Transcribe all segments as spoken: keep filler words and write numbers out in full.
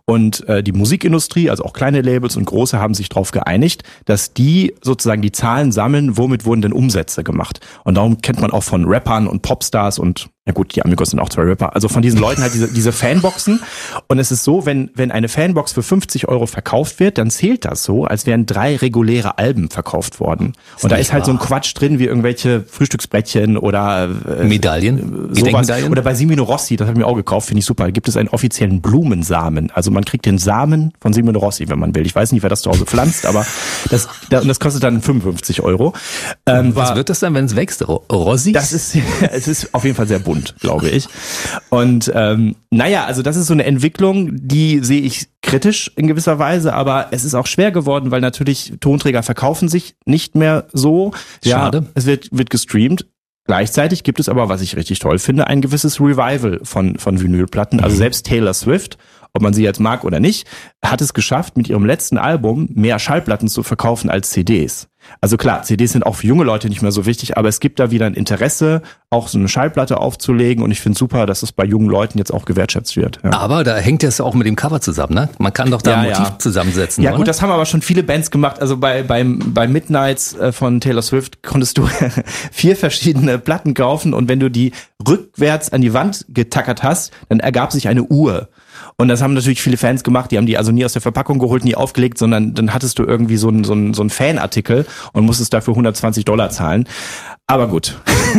Und äh, die Musikindustrie, also auch kleine Labels und große, haben sich darauf geeinigt, dass die sozusagen die Zahlen sammeln, womit wurden denn Umsätze gemacht. Und darum kennt man auch von Rappern und Popstars und, ja gut, die Amigos sind auch zwei Rapper, also von diesen Leuten halt diese, diese Fanboxen. Und es ist so, wenn, wenn eine Fanbox für fünfzig Euro verkauft wird, dann zählt das so, als wären drei reguläre Alben verkauft worden. Und da ist halt so ein Quatsch drin, wie irgendwelche Frühstücksbrettchen oder äh, Medaillen, sowas. Oder bei Simino Rossi, das habe ich mir auch gekauft, finde ich super, da gibt es einen offiziellen Blumensamen. Also man kriegt den Samen von Simino Rossi, wenn man will. Ich weiß nicht, wer das zu Hause pflanzt, aber das, das kostet dann fünfundfünfzig Euro. Ähm, Was wird das dann, wenn es wächst? Rossi? Das ist, es ist auf jeden Fall sehr bunt, glaube ich. Und ähm, naja, also das ist so eine Entwicklung, die sehe ich kritisch in gewisser Weise, aber es ist auch schwer geworden, weil natürlich Tonträger verkaufen sich nicht mehr so. Schade. Ja, es wird, wird gestreamt. Gleichzeitig gibt es aber, was ich richtig toll finde, ein gewisses Revival von, von Vinylplatten. Also selbst Taylor Swift, ob man sie jetzt mag oder nicht, hat es geschafft, mit ihrem letzten Album mehr Schallplatten zu verkaufen als C Ds. Also klar, C Ds sind auch für junge Leute nicht mehr so wichtig, aber es gibt da wieder ein Interesse, auch so eine Schallplatte aufzulegen und ich finde super, dass es bei jungen Leuten jetzt auch gewertschätzt wird. Ja. Aber da hängt es auch mit dem Cover zusammen, ne? Man kann doch da ein Ja, Motiv ja. zusammensetzen, Ja oder? gut, das haben aber schon viele Bands gemacht. Also bei beim bei Midnights äh, von Taylor Swift konntest du vier verschiedene Platten kaufen und wenn du die rückwärts an die Wand getackert hast, dann ergab sich eine Uhr. Und das haben natürlich viele Fans gemacht, die haben die also nie aus der Verpackung geholt, nie aufgelegt, sondern dann hattest du irgendwie so einen so einen, so einen Fanartikel und musstest dafür hundertzwanzig Dollar zahlen. Aber gut.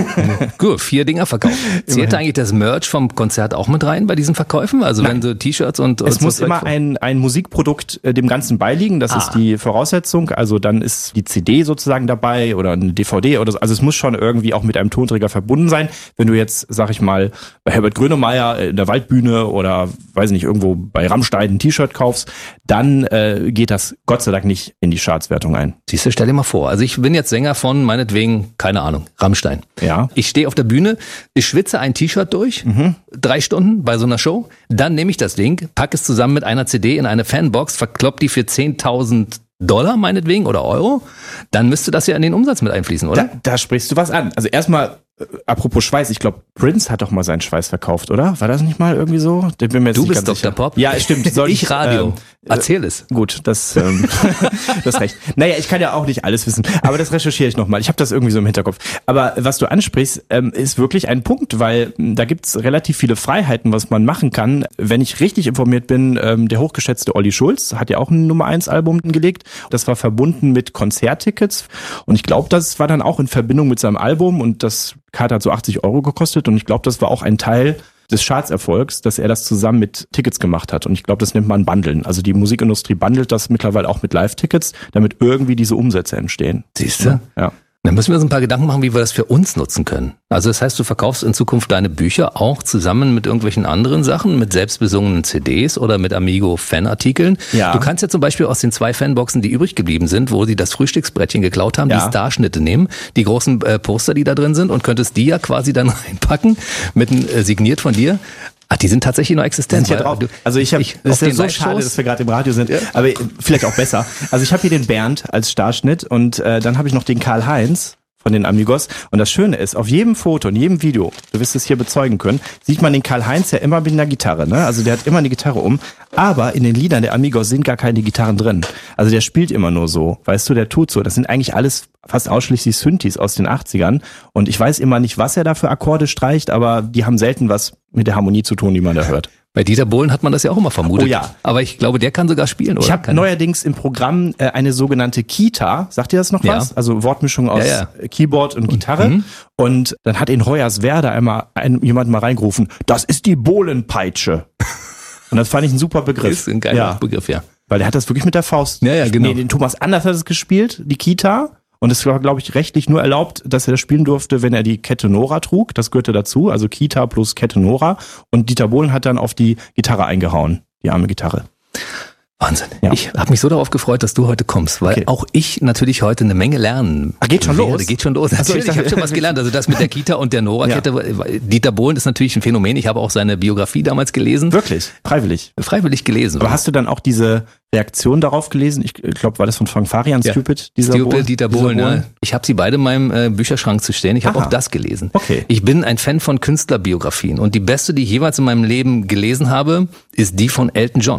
Gut, vier Dinger verkauft. Zählt eigentlich das Merch vom Konzert auch mit rein bei diesen Verkäufen? Also Nein. wenn so T-Shirts und... Es und muss so immer ein ein Musikprodukt äh, dem Ganzen beiliegen, das Ah. ist die Voraussetzung. Also dann ist die C D sozusagen dabei oder eine D V D oder so. Also es muss schon irgendwie auch mit einem Tonträger verbunden sein. Wenn du jetzt, sag ich mal, bei Herbert Grönemeyer in der Waldbühne oder, weiß nicht, irgendwo bei Rammstein ein T-Shirt kaufst, dann äh, geht das Gott sei Dank nicht in die Chartswertung ein. Siehst du, stell dir mal vor. Also ich bin jetzt Sänger von, meinetwegen, keine Ahnung, Rammstein. Ja. Ich stehe auf der Bühne, ich schwitze ein T-Shirt durch, Mhm. drei Stunden bei so einer Show. Dann nehme ich das Ding, packe es zusammen mit einer C D in eine Fanbox, verklopp die für zehntausend Dollar meinetwegen oder Euro. Dann müsste das ja in den Umsatz mit einfließen, oder? Da, da sprichst du was an. Also erstmal, äh, apropos Schweiß, ich glaube, Prince hat doch mal seinen Schweiß verkauft, oder? War das nicht mal irgendwie so? Ich bin mir jetzt Du nicht bist ganz Doktor sicher. Pop. Ja, stimmt. Soll Ich Radio. ähm, Erzähl es. Gut, das, ähm, das recht. Naja, ich kann ja auch nicht alles wissen, aber das recherchiere ich nochmal. Ich habe das irgendwie so im Hinterkopf. Aber was du ansprichst, ähm, ist wirklich ein Punkt, weil ähm, da gibt's relativ viele Freiheiten, was man machen kann. Wenn ich richtig informiert bin, ähm, der hochgeschätzte Olli Schulz hat ja auch ein Nummer eins Album gelegt. Das war verbunden mit Konzerttickets und ich glaube, das war dann auch in Verbindung mit seinem Album und das Karte hat so achtzig Euro gekostet und ich glaube, das war auch ein Teil des Chartserfolgs, dass er das zusammen mit Tickets gemacht hat. Und ich glaube, das nennt man Bundeln. Also die Musikindustrie bundelt das mittlerweile auch mit Live-Tickets, damit irgendwie diese Umsätze entstehen. Siehst du? Ja. Dann müssen wir uns ein paar Gedanken machen, wie wir das für uns nutzen können. Also das heißt, du verkaufst in Zukunft deine Bücher auch zusammen mit irgendwelchen anderen Sachen, mit selbstbesungenen C Ds oder mit Amigo-Fanartikeln. Ja. Du kannst ja zum Beispiel aus den zwei Fanboxen, die übrig geblieben sind, wo sie das Frühstücksbrettchen geklaut haben, Ja. die Starschnitte nehmen, die großen äh, Poster, die da drin sind und könntest die ja quasi dann reinpacken, mit ein, äh, signiert von dir. Ach, die sind tatsächlich noch existent. Sind hier weil drauf. du- Also ich habe, ich- das auf ist ja den so Live-Shows- schade, dass wir gerade im Radio sind, aber vielleicht auch besser. Also ich habe hier den Bernd als Starschnitt und äh, dann habe ich noch den Karl-Heinz von den Amigos. Und das Schöne ist, auf jedem Foto, in jedem Video, du wirst es hier bezeugen können, sieht man den Karl-Heinz ja immer mit einer Gitarre. Ne? Also der hat immer eine Gitarre um. Aber in den Liedern der Amigos sind gar keine Gitarren drin. Also der spielt immer nur so. Weißt du, der tut so. Das sind eigentlich alles fast ausschließlich Synthes aus den achtzigern. Und ich weiß immer nicht, was er da für Akkorde streicht, aber die haben selten was mit der Harmonie zu tun, die man da hört. Bei Dieter Bohlen hat man das ja auch immer vermutet. Oh ja. Aber ich glaube, der kann sogar spielen, oder? Ich habe Kann- neuerdings im Programm äh, eine sogenannte Kita. Sagt ihr das noch Ja. was? Also Wortmischung aus Ja, ja. Keyboard und Gitarre. Mhm. Und dann hat in Hoyerswerda einmal ein, jemand mal reingerufen, das ist die Bohlenpeitsche. Und das fand ich ein super Begriff. Ist ein geiler ja, Begriff, ja. weil der hat das wirklich mit der Faust. Ja, ja, genau. Nee, den Thomas Anders hat es gespielt, die Kita. Und es war, glaube ich, rechtlich nur erlaubt, dass er das spielen durfte, wenn er die Kette Nora trug. Das gehörte dazu, also Kita plus Kette Nora. Und Dieter Bohlen hat dann auf die Gitarre eingehauen, die arme Gitarre. Wahnsinn. Ja. Ich habe mich so darauf gefreut, dass du heute kommst, weil Okay. auch ich natürlich heute eine Menge lernen. Ah, geht schon werde. los? Geht schon los. Ach so, Natürlich, ich ich habe dachte- schon was gelernt. Also das mit der Kita und der Nora-Kette. Dieter Bohlen ist natürlich ein Phänomen. Ich habe auch seine Biografie damals gelesen. Wirklich? Freiwillig? Freiwillig gelesen. Aber hast du dann auch diese Reaktion darauf gelesen? Ich glaube, war das von Frank Farian, Ja. Stupid? Dieser Stupid, Bohlen? Dieter Dieser Bohlen, ja. Ich habe sie beide in meinem äh, Bücherschrank zu stehen. Ich habe Aha. auch das gelesen. Okay. Ich bin ein Fan von Künstlerbiografien. Und die beste, die ich jeweils in meinem Leben gelesen habe, ist die von Elton John.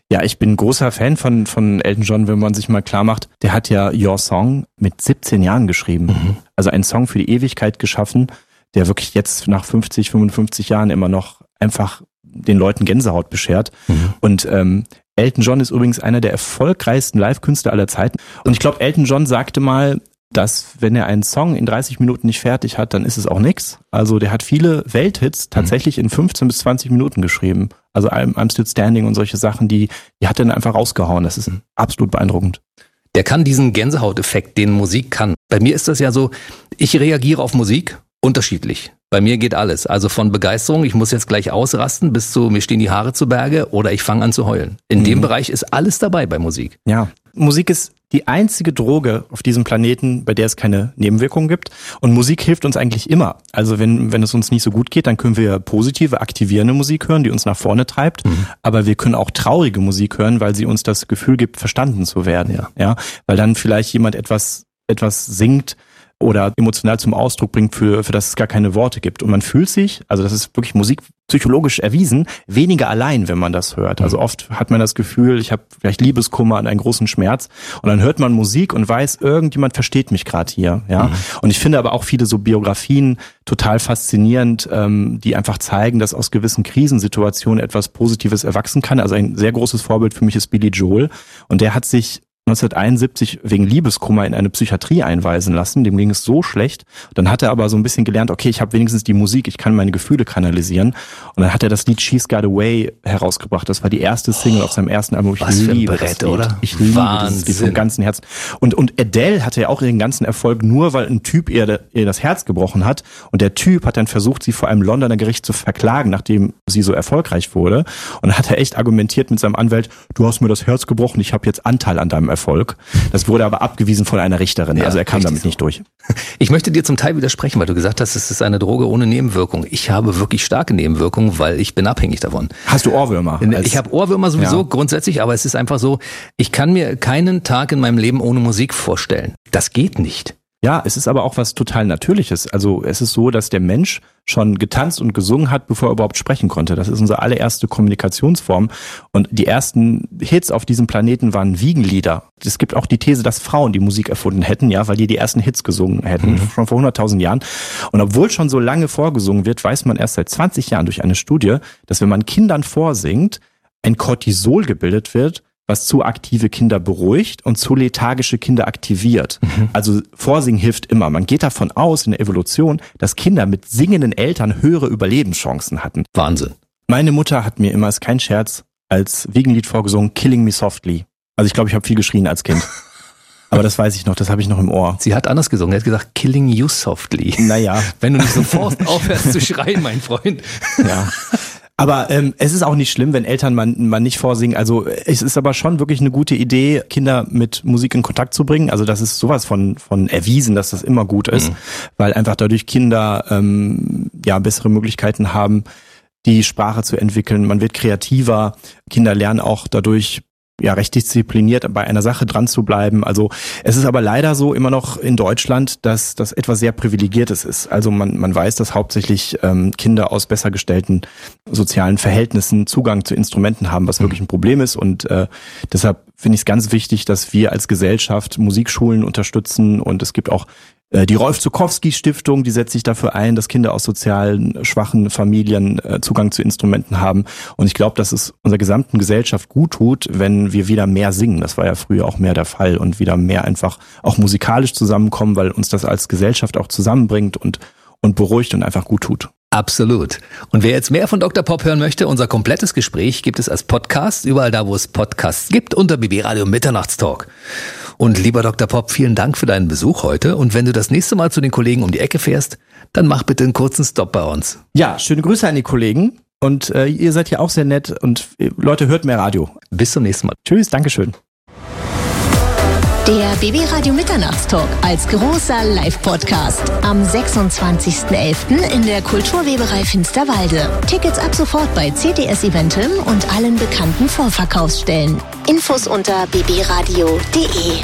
Ja, ich bin großer Fan von, von Elton John, wenn man sich mal klar macht, der hat ja Your Song mit siebzehn Jahren geschrieben. Mhm. Also einen Song für die Ewigkeit geschaffen, der wirklich jetzt nach fünfzig, fünfundfünfzig Jahren immer noch einfach den Leuten Gänsehaut beschert. Mhm. Und ähm, Elton John ist übrigens einer der erfolgreichsten Live-Künstler aller Zeiten. Und ich glaube, Elton John sagte mal, dass wenn er einen Song in dreißig Minuten nicht fertig hat, dann ist es auch nix. Also der hat viele Welthits tatsächlich in fünfzehn bis zwanzig Minuten geschrieben. Also I'm, I'm Still Standing und solche Sachen, die, die hat er dann einfach rausgehauen. Das ist absolut beeindruckend. Der kann diesen Gänsehauteffekt, den Musik kann. Bei mir ist das ja so, ich reagiere auf Musik unterschiedlich. Bei mir geht alles. Also von Begeisterung, ich muss jetzt gleich ausrasten, bis zu mir stehen die Haare zu Berge oder ich fange an zu heulen. In mhm. dem Bereich ist alles dabei bei Musik. Ja, Musik ist die einzige Droge auf diesem Planeten, bei der es keine Nebenwirkungen gibt. Und Musik hilft uns eigentlich immer. Also wenn, wenn es uns nicht so gut geht, dann können wir positive, aktivierende Musik hören, die uns nach vorne treibt. Mhm. Aber wir können auch traurige Musik hören, weil sie uns das Gefühl gibt, verstanden zu werden. Ja, ja, weil dann vielleicht jemand etwas, etwas singt, oder emotional zum Ausdruck bringt, für, für das es gar keine Worte gibt. Und man fühlt sich, also das ist wirklich musikpsychologisch erwiesen, weniger allein, wenn man das hört. Also oft hat man das Gefühl, ich habe vielleicht Liebeskummer und einen großen Schmerz und dann hört man Musik und weiß, irgendjemand versteht mich gerade hier. Ja. Mhm. Und ich finde aber auch viele so Biografien total faszinierend, ähm, die einfach zeigen, dass aus gewissen Krisensituationen etwas Positives erwachsen kann. Also ein sehr großes Vorbild für mich ist Billy Joel und der hat sich neunzehnhunderteinundsiebzig wegen Liebeskummer in eine Psychiatrie einweisen lassen. Dem ging es so schlecht. Dann hat er aber so ein bisschen gelernt, okay, ich habe wenigstens die Musik, ich kann meine Gefühle kanalisieren. Und dann hat er das Lied She's Got Away herausgebracht. Das war die erste Single oh, auf seinem ersten Album. Ich was liebe für ein Brett, das Lied. Oder? Ich liebe Wahnsinn. Das Lied vom ganzen Herzen. Und, und Adele hatte ja auch ihren ganzen Erfolg nur, weil ein Typ ihr, ihr das Herz gebrochen hat. Und der Typ hat dann versucht, sie vor einem Londoner Gericht zu verklagen, nachdem sie so erfolgreich wurde. Und dann hat er echt argumentiert mit seinem Anwalt, du hast mir das Herz gebrochen, ich habe jetzt Anteil an deinem Erfolg. Das wurde aber abgewiesen von einer Richterin. Ja, also er kam damit so. nicht durch. Ich möchte dir zum Teil widersprechen, weil du gesagt hast, es ist eine Droge ohne Nebenwirkung. Ich habe wirklich starke Nebenwirkungen, weil ich bin abhängig davon. Hast du Ohrwürmer? Ich habe Ohrwürmer sowieso, ja. grundsätzlich, aber es ist einfach so, ich kann mir keinen Tag in meinem Leben ohne Musik vorstellen. Das geht nicht. Ja, es ist aber auch was total Natürliches. Also es ist so, dass der Mensch schon getanzt und gesungen hat, bevor er überhaupt sprechen konnte. Das ist unsere allererste Kommunikationsform. Und die ersten Hits auf diesem Planeten waren Wiegenlieder. Es gibt auch die These, dass Frauen die Musik erfunden hätten, ja, weil die die ersten Hits gesungen hätten, mhm. schon vor hunderttausend Jahren. Und obwohl schon so lange vorgesungen wird, weiß man erst seit zwanzig Jahren durch eine Studie, dass wenn man Kindern vorsingt, ein Cortisol gebildet wird, was zu aktive Kinder beruhigt und zu lethargische Kinder aktiviert. Mhm. Also Vorsingen hilft immer. Man geht davon aus in der Evolution, dass Kinder mit singenden Eltern höhere Überlebenschancen hatten. Wahnsinn. Meine Mutter hat mir immer, ist kein Scherz, als Wiegenlied vorgesungen, Killing Me Softly. Also ich glaube, ich habe viel geschrien als Kind. Aber das weiß ich noch, das habe ich noch im Ohr. Sie hat anders gesungen, sie hat gesagt, Killing You Softly. Naja. Wenn du nicht sofort aufhörst zu schreien, mein Freund. Ja. Aber ähm, es ist auch nicht schlimm, wenn Eltern man, man nicht vorsingen. Also es ist aber schon wirklich eine gute Idee, Kinder mit Musik in Kontakt zu bringen. Also das ist sowas von von erwiesen, dass das immer gut ist, mhm. weil einfach dadurch Kinder ähm, ja bessere Möglichkeiten haben, die Sprache zu entwickeln. Man wird kreativer. Kinder lernen auch dadurch ja recht diszipliniert bei einer Sache dran zu bleiben. Also es ist aber leider so immer noch in Deutschland, dass das etwas sehr Privilegiertes ist. Also man man weiß, dass hauptsächlich ähm, Kinder aus besser gestellten sozialen Verhältnissen Zugang zu Instrumenten haben, was wirklich ein Problem ist. Und äh, deshalb finde ich es ganz wichtig, dass wir als Gesellschaft Musikschulen unterstützen. Und es gibt auch die Rolf-Zuckowski-Stiftung, die setzt sich dafür ein, dass Kinder aus sozialen schwachen Familien äh, Zugang zu Instrumenten haben. Und ich glaube, dass es unserer gesamten Gesellschaft gut tut, wenn wir wieder mehr singen. Das war ja früher auch mehr der Fall. Und wieder mehr einfach auch musikalisch zusammenkommen, weil uns das als Gesellschaft auch zusammenbringt und, und beruhigt und einfach gut tut. Absolut. Und wer jetzt mehr von Doktor Pop hören möchte, unser komplettes Gespräch gibt es als Podcast, überall da, wo es Podcasts gibt, unter B B Radio Mitternachtstalk. Und lieber Doktor Pop, vielen Dank für deinen Besuch heute. Und wenn du das nächste Mal zu den Kollegen um die Ecke fährst, dann mach bitte einen kurzen Stopp bei uns. Ja, schöne Grüße an die Kollegen. Und äh, ihr seid ja auch sehr nett. Und äh, Leute, hört mehr Radio. Bis zum nächsten Mal. Tschüss, Dankeschön. Der B B Radio Mitternachtstalk als großer Live-Podcast am sechsundzwanzigsten elften in der Kulturweberei Finsterwalde. Tickets ab sofort bei C T S Eventim und allen bekannten Vorverkaufsstellen. Infos unter b b radio punkt d e.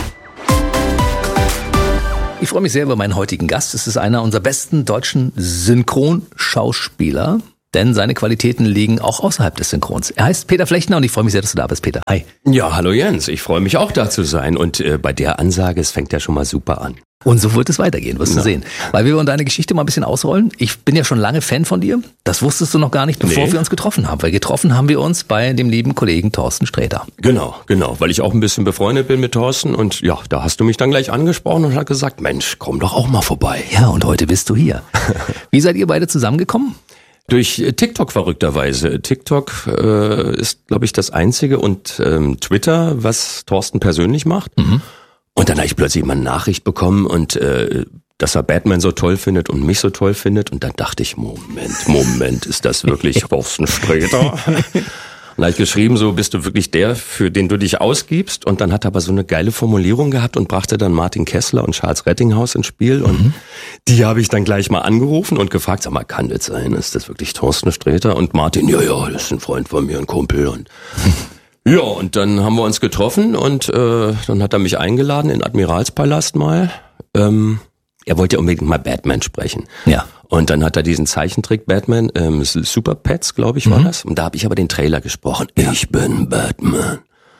Ich freue mich sehr über meinen heutigen Gast. Es ist einer unserer besten deutschen Synchronschauspieler. denn seine Qualitäten liegen auch außerhalb des Synchrons. Er heißt Peter Flechtner und ich freue mich sehr, dass du da bist, Peter. Hi. Ja, hallo Jens, ich freue mich auch da zu sein und äh, bei der Ansage, es fängt ja schon mal super an. Und so wird es weitergehen, wirst du Ja. sehen. Weil wir wollen deine Geschichte mal ein bisschen ausrollen. Ich bin ja schon lange Fan von dir. Das wusstest du noch gar nicht, bevor Nee. wir uns getroffen haben. Weil getroffen haben wir uns bei dem lieben Kollegen Thorsten Sträter. Genau, genau, weil ich auch ein bisschen befreundet bin mit Thorsten und ja, da hast du mich dann gleich angesprochen und hat gesagt, Mensch, komm doch auch mal vorbei. Ja, und heute bist du hier. Wie seid ihr beide zusammengekommen? Durch äh, TikTok verrückterweise. TikTok äh, ist, glaube ich, das Einzige und ähm, Twitter, was Thorsten persönlich macht. Mhm. Und dann habe ich plötzlich mal eine Nachricht bekommen und äh, dass er Batman so toll findet und mich so toll findet. Und dann dachte ich, Moment, Moment, ist das wirklich Thorsten Sträter? Und da habe ich geschrieben, so bist du wirklich der, für den du dich ausgibst. Und dann hat er aber so eine geile Formulierung gehabt und brachte dann Martin Kessler und Charles Rettinghaus ins Spiel. Und mhm. die habe ich dann gleich mal angerufen und gefragt, sag mal, kann das sein? Ist das wirklich Thorsten Sträter? Und Martin, ja, ja, das ist ein Freund von mir, ein Kumpel. Und ja, und dann haben wir uns getroffen und äh, dann hat er mich eingeladen in den Admiralspalast mal. Ähm, er wollte ja unbedingt mal Batman sprechen. Ja. Und dann hat er diesen Zeichentrick Batman, ähm, Super Pets, glaube ich, war Mhm. das. Und da habe ich aber den Trailer gesprochen. Ich bin Batman.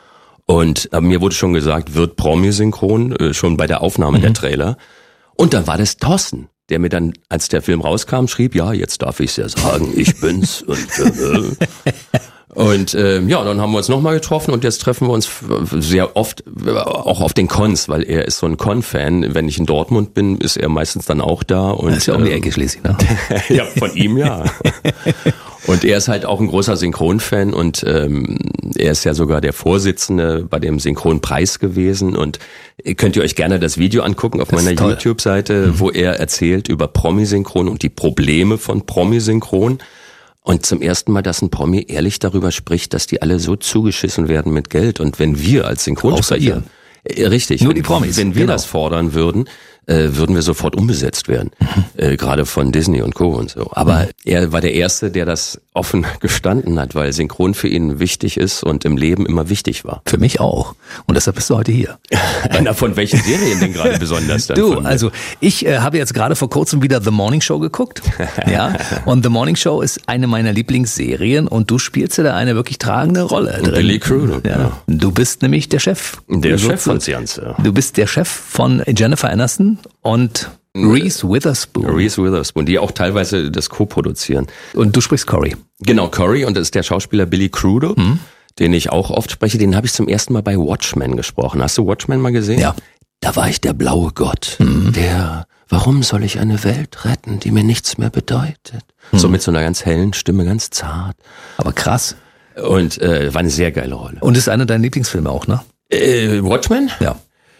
Und äh, mir wurde schon gesagt, wird Promi-Synchron, äh, schon bei der Aufnahme Mhm. der Trailer. Und dann war das Thorsten, der mir dann, als der Film rauskam, schrieb, ja, jetzt darf ich's ja sagen, ich bin's. und äh, Und ähm, ja, dann haben wir uns nochmal getroffen und jetzt treffen wir uns sehr oft äh, auch auf den Cons, weil er ist so ein Con-Fan. Wenn ich in Dortmund bin, ist er meistens dann auch da. Und, Das ist ja um die ähm, Ecke schließlich, ne? ja, von ihm ja. Und er ist halt auch ein großer Synchronfan und ähm, er ist ja sogar der Vorsitzende bei dem Synchronpreis gewesen. Und könnt ihr euch gerne das Video angucken auf Das ist meiner toll. YouTube-Seite, mhm. wo er erzählt über Promi-Synchron und die Probleme von Promi-Synchron. Und zum ersten Mal, dass ein Promi ehrlich darüber spricht, dass die alle so zugeschissen werden mit Geld. Und wenn wir als Synchronsprecher, äh, richtig, Nur wenn, die Promis, wenn wir genau. das fordern würden, äh, würden wir sofort umbesetzt werden. Mhm. Äh, gerade von Disney und Co. und so. Aber mhm. er war der Erste, der das offen gestanden hat, weil Synchron für ihn wichtig ist und im Leben immer wichtig war. Für mich auch. Und deshalb bist du heute hier. Einer von welchen Serien denn gerade besonders? Dann Du, von dir? also ich äh, habe jetzt gerade vor kurzem wieder The Morning Show geguckt. Ja. Und The Morning Show ist eine meiner Lieblingsserien und du spielst ja da eine wirklich tragende Rolle drin. Billy Crudup, ja. ja. Du bist nämlich der Chef. Der du Chef von so, Seance, ja. Du bist der Chef von Jennifer Aniston und Reese Witherspoon. Reese Witherspoon, die auch teilweise das co-produzieren. Und du sprichst Cory. Genau, Cory, und das ist der Schauspieler Billy Crudup, mhm. den ich auch oft spreche. Den habe ich zum ersten Mal bei Watchmen gesprochen. Hast du Watchmen mal gesehen? Ja. Da war ich der blaue Gott, Mhm. der, warum soll ich eine Welt retten, die mir nichts mehr bedeutet? Mhm. So mit so einer ganz hellen Stimme, ganz zart. Aber krass. Und äh, war eine sehr geile Rolle. Und ist einer deiner Lieblingsfilme auch, ne? Äh, Watchmen? Ja.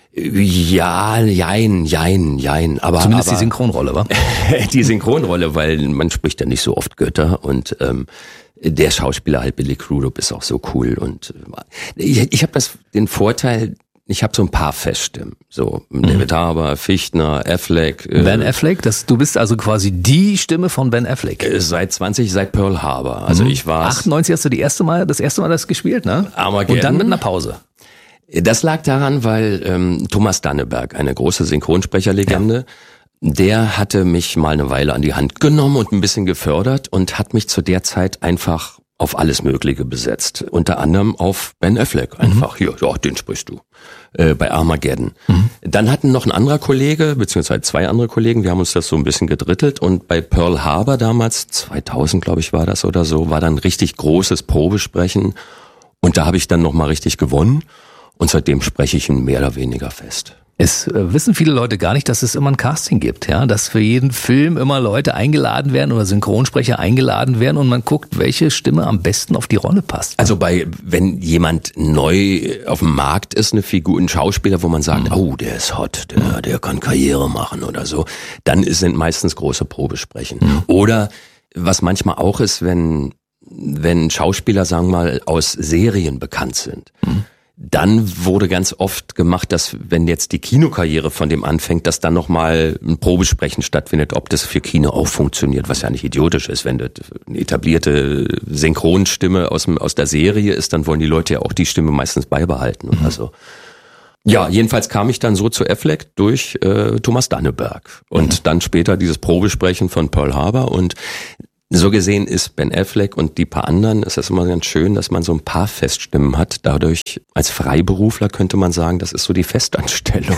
Ja, jein, jein, jein. Aber, Zumindest aber die Synchronrolle, wa? die Synchronrolle, weil man spricht ja nicht so oft Götter und ähm, der Schauspieler halt Billy Crudup ist auch so cool und äh, ich, ich habe das den Vorteil, ich habe so ein paar Feststimmen, so mhm. David Harbour, Fichtner, Affleck. Äh, Ben Affleck, das, du bist also quasi die Stimme von Ben Affleck. äh, seit zwanzig, seit Pearl Harbor. Also Mhm. ich war achtundneunzig hast du die erste Mal, das erste Mal das gespielt, ne? Armageddon. Und dann mit einer Pause. Das lag daran, weil ähm, Thomas Danneberg, eine große Synchronsprecherlegende, ja. der hatte mich mal eine Weile an die Hand genommen und ein bisschen gefördert und hat mich zu der Zeit einfach auf alles Mögliche besetzt. Unter anderem auf Ben Affleck einfach. Mhm. Hier, ja, den sprichst du. Äh, bei Armageddon. Mhm. Dann hatten noch ein anderer Kollege, beziehungsweise zwei andere Kollegen, wir haben uns das so ein bisschen gedrittelt und bei Pearl Harbor damals, zweitausend glaube ich war das oder so, war dann richtig großes Probesprechen und da habe ich dann nochmal richtig gewonnen. Und seitdem spreche ich ihn mehr oder weniger fest. Es äh, wissen viele Leute gar nicht, dass es immer ein Casting gibt, ja, dass für jeden Film immer Leute eingeladen werden oder Synchronsprecher eingeladen werden und man guckt, welche Stimme am besten auf die Rolle passt. Also bei, wenn jemand neu auf dem Markt ist, eine Figur, ein Schauspieler, wo man sagt, mhm. oh, der ist hot, der, der kann Karriere machen oder so, dann sind meistens große Probesprechen. Mhm. Oder was manchmal auch ist, wenn, wenn Schauspieler, sagen wir mal, aus Serien bekannt sind. Mhm. Dann wurde ganz oft gemacht, dass wenn jetzt die Kinokarriere von dem anfängt, dass dann nochmal ein Probesprechen stattfindet, ob das für Kino auch funktioniert, was ja nicht idiotisch ist. Wenn das eine etablierte Synchronstimme aus, dem, aus der Serie ist, dann wollen die Leute ja auch die Stimme meistens beibehalten oder so. Ja, jedenfalls kam ich dann so zu Affleck durch äh, Thomas Danneberg und mhm. dann später dieses Probesprechen von Pearl Harbor und So gesehen ist Ben Affleck und die paar anderen, ist das immer ganz schön, dass man so ein paar Feststimmen hat. Dadurch, als Freiberufler könnte man sagen, das ist so die Festanstellung.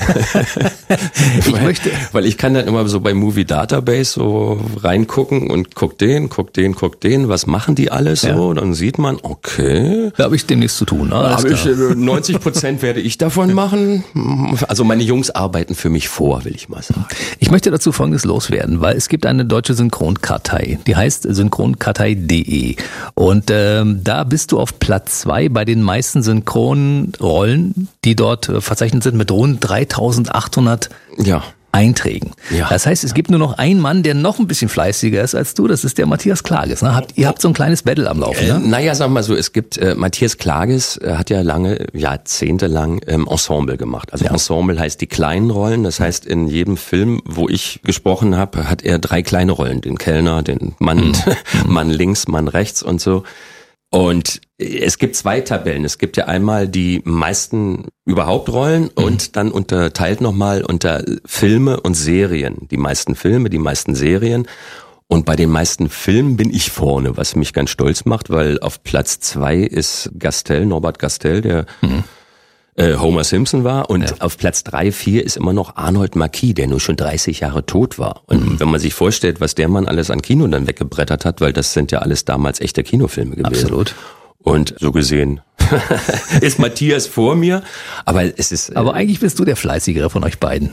ich weil, möchte, weil ich kann dann immer so bei Movie Database so reingucken und guck den, guck den, guck den, was machen die alles ja. so? Dann sieht man, okay. Da habe ich demnächst zu tun. Ne? Hab ich, neunzig Prozent werde ich davon machen. Also meine Jungs arbeiten für mich vor, will ich mal sagen. Ich möchte dazu Folgendes loswerden, weil es gibt eine deutsche Synchronkartei. Die heißt synchronkartei punkt de und ähm, da bist du auf Platz zwei bei den meisten Synchronrollen, die dort äh, verzeichnet sind mit rund dreitausendachthundert ja. Einträgen. Ja. Das heißt, es gibt nur noch einen Mann, der noch ein bisschen fleißiger ist als du, das ist der Matthias Klages. Ne? Habt, ihr habt so ein kleines Battle am Laufen, ne? Äh, naja, sag mal so, es gibt, äh, Matthias Klages äh, hat ja lange, jahrzehntelang ähm, Ensemble gemacht. Also ja. Ensemble heißt die kleinen Rollen, das heißt in jedem Film, wo ich gesprochen habe, hat er drei kleine Rollen, den Kellner, den Mann, mhm. Mann links, Mann rechts und so. Und es gibt zwei Tabellen. Es gibt ja einmal die meisten überhaupt Rollen mhm. und dann unterteilt nochmal unter Filme und Serien. Die meisten Filme, die meisten Serien. Und bei den meisten Filmen bin ich vorne, was mich ganz stolz macht, weil auf Platz zwei ist Gastel, Norbert Gastel, der mhm. äh, Homer Simpson war. Und ja. auf Platz drei, vier ist immer noch Arnold Marquis, der nur schon dreißig Jahre tot war. Und mhm. wenn man sich vorstellt, was der Mann alles an Kino dann weggebrettert hat, weil das sind ja alles damals echte Kinofilme gewesen. Absolut. Und so gesehen ist Matthias vor mir, aber es ist... Aber eigentlich bist du der Fleißigere von euch beiden.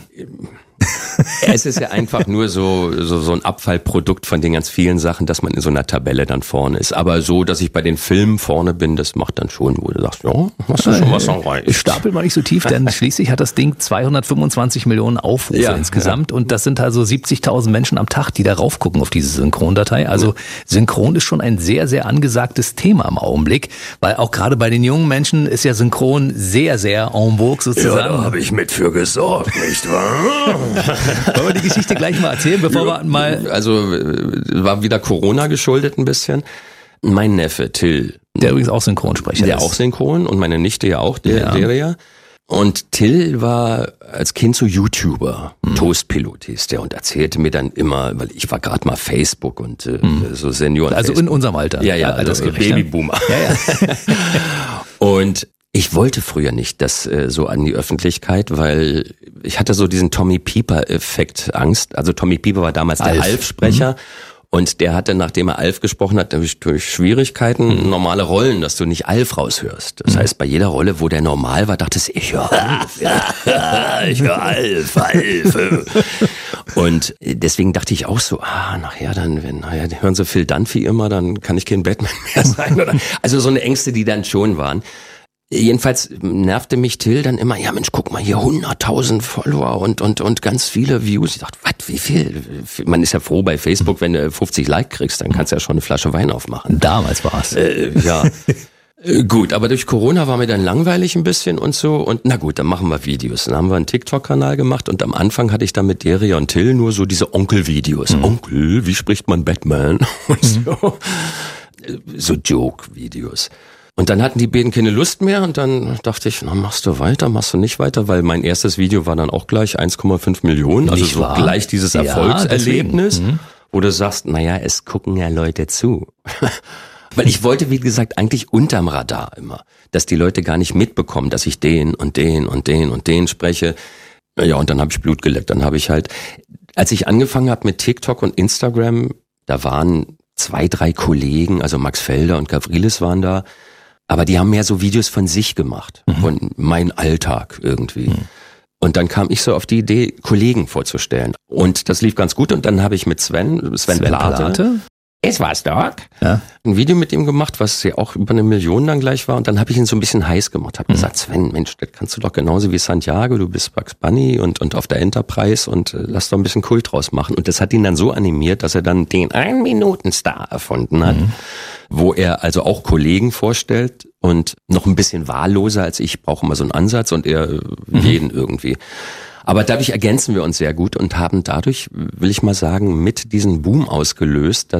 Es ist ja einfach nur so, so, so ein Abfallprodukt von den ganz vielen Sachen, dass man in so einer Tabelle dann vorne ist. Aber so, dass ich bei den Filmen vorne bin, das macht dann schon, wo du sagst, ja, hast du schon was erreicht. Ich stapel mal nicht so tief, denn schließlich hat das Ding zweihundertfünfundzwanzig Millionen Aufrufe ja, insgesamt. Ja. Und das sind also siebzigtausend Menschen am Tag, die da raufgucken auf diese Synchrondatei. Also Synchron ist schon ein sehr, sehr angesagtes Thema im Augenblick, weil auch gerade bei den jungen Menschen ist ja Synchron sehr, sehr en vogue sozusagen. Ja, da habe ich mit für gesorgt, nicht wahr? Wollen wir die Geschichte gleich mal erzählen, bevor ja, wir mal... Also war wieder Corona geschuldet ein bisschen. Mein Neffe Till. Der übrigens auch Synchronsprecher der ist. Der auch synchron und meine Nichte ja auch, der, ja. der ja. Und Till war als Kind so YouTuber, mhm. Toastpilot hieß der und erzählte mir dann immer, weil ich war gerade mal Facebook und äh, mhm. so Senioren. Also Facebook. in unserem Alter. Ja, ja, also Babyboomer. Ja, ja. Und ich wollte früher nicht das äh, so an die Öffentlichkeit, weil ich hatte so diesen Tommy Pieper-Effekt Angst. Also Tommy Pieper war damals der Alf-Sprecher. Mhm. Und der hatte, nachdem er Alf gesprochen hat, durch, durch Schwierigkeiten mhm. normale Rollen, dass du nicht Alf raushörst. Das mhm. heißt, bei jeder Rolle, wo der normal war, dachtest du, ich höre Alf. ich höre Alf, Alf. Und deswegen dachte ich auch so, ah, nachher dann, wenn, naja, die hören so Phil Dunphy immer, dann kann ich kein Batman mehr sein. Oder? Also so eine Ängste, die dann schon waren. Jedenfalls nervte mich Till dann immer, ja Mensch, guck mal hier, hunderttausend Follower und und und ganz viele Views. Ich dachte, was, wie viel? Man ist ja froh bei Facebook, wenn du fünfzig Like kriegst, dann kannst du ja schon eine Flasche Wein aufmachen. Damals war's. Äh, ja. Gut, aber durch Corona war mir dann langweilig ein bisschen und so. Und na gut, dann machen wir Videos. Dann haben wir einen TikTok-Kanal gemacht und am Anfang hatte ich dann mit Deria und Till nur so diese Onkel-Videos. Mhm. Onkel, wie spricht man Batman? Und so, so Joke-Videos. Und dann hatten die beiden keine Lust mehr und dann dachte ich, na, machst du weiter, machst du nicht weiter, weil mein erstes Video war dann auch gleich eins Komma fünf Millionen, also nicht so wahr? Gleich dieses ja, Erfolgserlebnis, mhm. wo du sagst, naja, es gucken ja Leute zu. Weil ich wollte, wie gesagt, eigentlich unterm Radar immer, dass die Leute gar nicht mitbekommen, dass ich den und den und den und den spreche. Ja, und dann habe ich Blut geleckt, dann habe ich halt, als ich angefangen habe mit TikTok und Instagram, da waren zwei, drei Kollegen, also Max Felder und Gavrilis waren da, aber die haben mehr so Videos von sich gemacht, mhm. von meinem Alltag irgendwie. Mhm. Und dann kam ich so auf die Idee, Kollegen vorzustellen. Und das lief ganz gut. Und dann habe ich mit Sven, Sven, Sven Plate, Plate? Es war's, Doc. Ja. Ein Video mit ihm gemacht, was ja auch über eine Million dann gleich war. Und dann habe ich ihn so ein bisschen heiß gemacht. Habe mhm. gesagt, Sven, Mensch, das kannst du doch genauso wie Santiago. Du bist Bugs Bunny und, und auf der Enterprise und äh, lass doch ein bisschen Kult draus machen. Und das hat ihn dann so animiert, dass er dann den Ein-Minuten-Star erfunden hat. Mhm. Wo er also auch Kollegen vorstellt und noch ein bisschen wahlloser als ich, brauche immer so einen Ansatz und er mhm. jeden irgendwie. Aber dadurch ergänzen wir uns sehr gut und haben dadurch, will ich mal sagen, mit diesem Boom ausgelöst, dass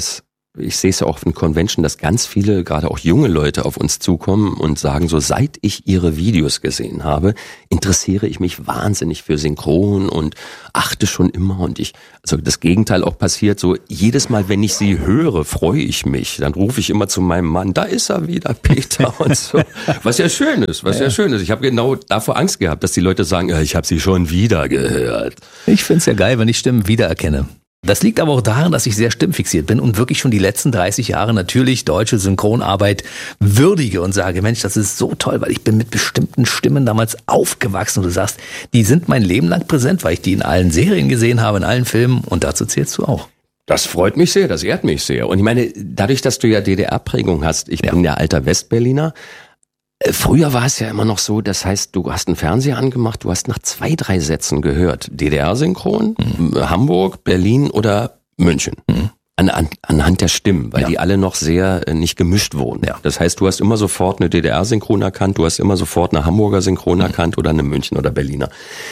ich sehe es ja auch auf den Convention, dass ganz viele, gerade auch junge Leute auf uns zukommen und sagen so, seit ich ihre Videos gesehen habe, interessiere ich mich wahnsinnig für Synchron und achte schon immer und ich, also das Gegenteil auch passiert so, jedes Mal, wenn ich sie höre, freue ich mich. Dann rufe ich immer zu meinem Mann, da ist er wieder, Peter und so. Was ja schön ist, was ja, ja schön ist. Ich habe genau davor Angst gehabt, dass die Leute sagen, ja, ich habe sie schon wieder gehört. Ich find's ja geil, wenn ich Stimmen wiedererkenne. Das liegt aber auch daran, dass ich sehr stimmfixiert bin und wirklich schon die letzten dreißig Jahre natürlich deutsche Synchronarbeit würdige und sage, Mensch, das ist so toll, weil ich bin mit bestimmten Stimmen damals aufgewachsen und du sagst, die sind mein Leben lang präsent, weil ich die in allen Serien gesehen habe, in allen Filmen und dazu zählst du auch. Das freut mich sehr, das ehrt mich sehr. Und ich meine, dadurch, dass du ja D D R-Prägung hast, ich ja. bin ja alter Westberliner. Früher war es ja immer noch so, das heißt, du hast einen Fernseher angemacht, du hast nach zwei, drei Sätzen gehört, D D R-Synchron, mhm. Hamburg, Berlin oder München. Mhm. An, an, anhand der Stimmen, weil ja. die alle noch sehr äh, nicht gemischt wurden. Ja. Das heißt, du hast immer sofort eine D D R-Synchron erkannt, du hast immer sofort eine Hamburger Synchron mhm. erkannt oder eine München- oder Berliner.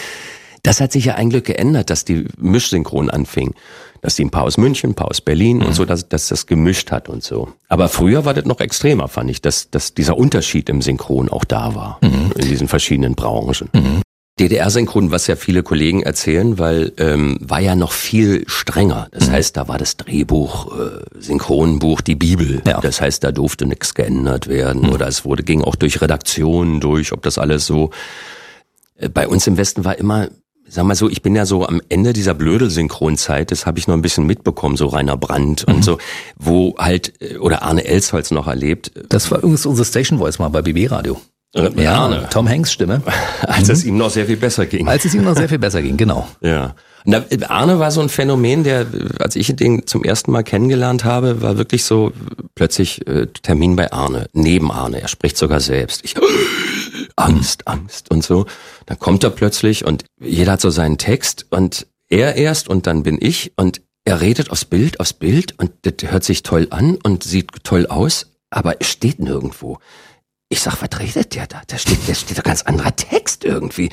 Das hat sich ja ein Glück geändert, dass die Mischsynchron anfing. Dass die ein paar aus München, ein paar aus Berlin mhm. und so, dass, dass das gemischt hat und so. Aber früher war das noch extremer, fand ich, dass, dass dieser Unterschied im Synchron auch da war, mhm. in diesen verschiedenen Branchen. Mhm. D D R-Synchron, was ja viele Kollegen erzählen, weil ähm, war ja noch viel strenger. Das mhm. heißt, da war das Drehbuch, äh, Synchronbuch, die Bibel. Ja. Das heißt, da durfte nichts geändert werden mhm. oder es wurde ging auch durch Redaktionen durch, ob das alles so. Äh, bei uns im Westen war immer, sag mal so, ich bin ja so am Ende dieser Blödel-Synchronzeit, das habe ich noch ein bisschen mitbekommen, so Rainer Brandt mhm. und so, wo halt, oder Arne Elsholz noch erlebt. Das war übrigens unsere Station Voice mal bei B B Radio. Ja, Arne. Tom Hanks Stimme. Als mhm. es ihm noch sehr viel besser ging. Als es ihm noch sehr viel besser ging, genau. Ja. Na, Arne war so ein Phänomen, der, als ich den zum ersten Mal kennengelernt habe, war wirklich so plötzlich äh, Termin bei Arne, neben Arne. Er spricht sogar selbst. Ich, Angst, Angst und so. Dann kommt er plötzlich und jeder hat so seinen Text und er erst und dann bin ich und er redet aufs Bild, aufs Bild und das hört sich toll an und sieht toll aus, aber es steht nirgendwo. Ich sag, was redet der da? Da steht, da steht doch ganz anderer Text irgendwie.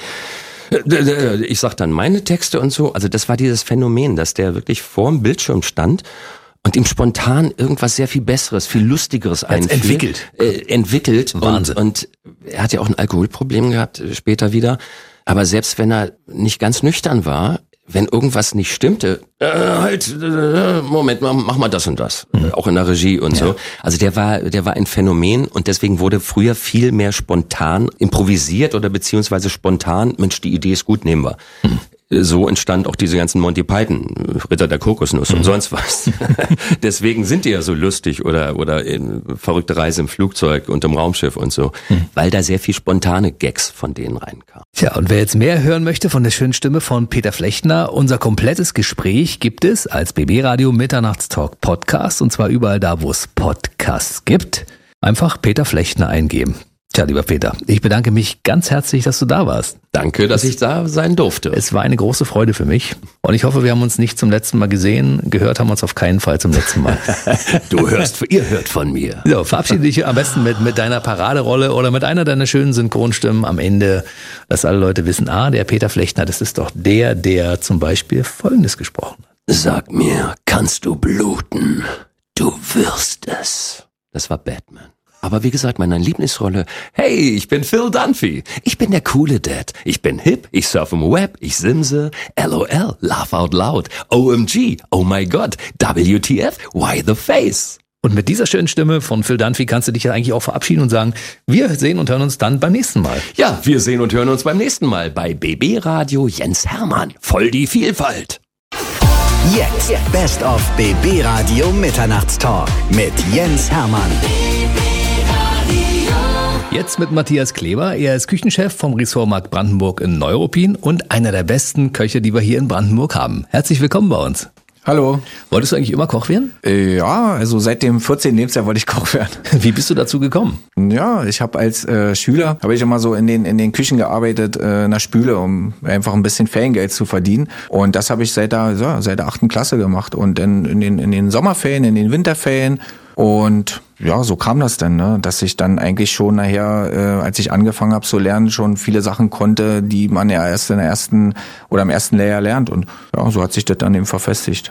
Ich sag dann meine Texte und so. Also das war dieses Phänomen, dass der wirklich vorm Bildschirm stand und ihm spontan irgendwas sehr viel Besseres, viel Lustigeres einfiel. Entwickelt. Äh, entwickelt. Wahnsinn. Und, und er hat ja auch ein Alkoholproblem gehabt, später wieder. Aber selbst wenn er nicht ganz nüchtern war, wenn irgendwas nicht stimmte, äh, halt, äh, Moment, mach, mach mal das und das, mhm. äh, auch in der Regie und ja. so. Also der war, der war ein Phänomen und deswegen wurde früher viel mehr spontan improvisiert oder beziehungsweise spontan, Mensch, die Idee ist gut, nehmen wir. Mhm. So entstand auch diese ganzen Monty Python, Ritter der Kokosnuss mhm. und sonst was. Deswegen sind die ja so lustig oder oder in verrückte Reise im Flugzeug und im Raumschiff und so, mhm. weil da sehr viel spontane Gags von denen reinkamen. Tja, und wer jetzt mehr hören möchte von der schönen Stimme von Peter Flechtner, unser komplettes Gespräch gibt es als B B Radio Mitternachtstalk Podcast und zwar überall da, wo es Podcasts gibt. Einfach Peter Flechtner eingeben. Tja, lieber Peter, ich bedanke mich ganz herzlich, dass du da warst. Danke, dass ich da sein durfte. Es war eine große Freude für mich. Und ich hoffe, wir haben uns nicht zum letzten Mal gesehen. Gehört haben wir uns auf keinen Fall zum letzten Mal. Du hörst, ihr hört von mir. So, verabschiede dich am besten mit, mit deiner Paraderolle oder mit einer deiner schönen Synchronstimmen am Ende, dass alle Leute wissen, ah, der Peter Flechtner, das ist doch der, der zum Beispiel Folgendes gesprochen hat. Sag mir, kannst du bluten? Du wirst es. Das war Batman. Aber wie gesagt, meine Lieblingsrolle, hey, ich bin Phil Dunphy. Ich bin der coole Dad. Ich bin hip, ich surf im Web, ich simse, LOL, laugh out loud, O M G, oh my God, W T F, why the face? Und mit dieser schönen Stimme von Phil Dunphy kannst du dich ja eigentlich auch verabschieden und sagen, wir sehen und hören uns dann beim nächsten Mal. Ja, wir sehen und hören uns beim nächsten Mal bei B B Radio Jens Hermann. Voll die Vielfalt. Jetzt Best of B B Radio Mitternachtstalk mit Jens Hermann. Jetzt mit Matthias Kleber. Er ist Küchenchef vom Ressort Markt Brandenburg in Neuruppin und einer der besten Köche, die wir hier in Brandenburg haben. Herzlich willkommen bei uns. Hallo. Wolltest du eigentlich immer Koch werden? Äh, ja, also seit dem vierzehnten Lebensjahr wollte ich Koch werden. Wie bist du dazu gekommen? Ja, ich habe als äh, Schüler, habe ich immer so in den in den Küchen gearbeitet, äh, in der Spüle, um einfach ein bisschen Feriengeld zu verdienen. Und das habe ich seit der, ja, seit der achten Klasse gemacht. Und dann in den, in den Sommerferien, in den Winterferien. Und ja, so kam das dann, ne? Dass ich dann eigentlich schon nachher, äh, als ich angefangen habe zu lernen, schon viele Sachen konnte, die man ja erst in der ersten oder im ersten Lehrjahr lernt. Und ja, so hat sich das dann eben verfestigt.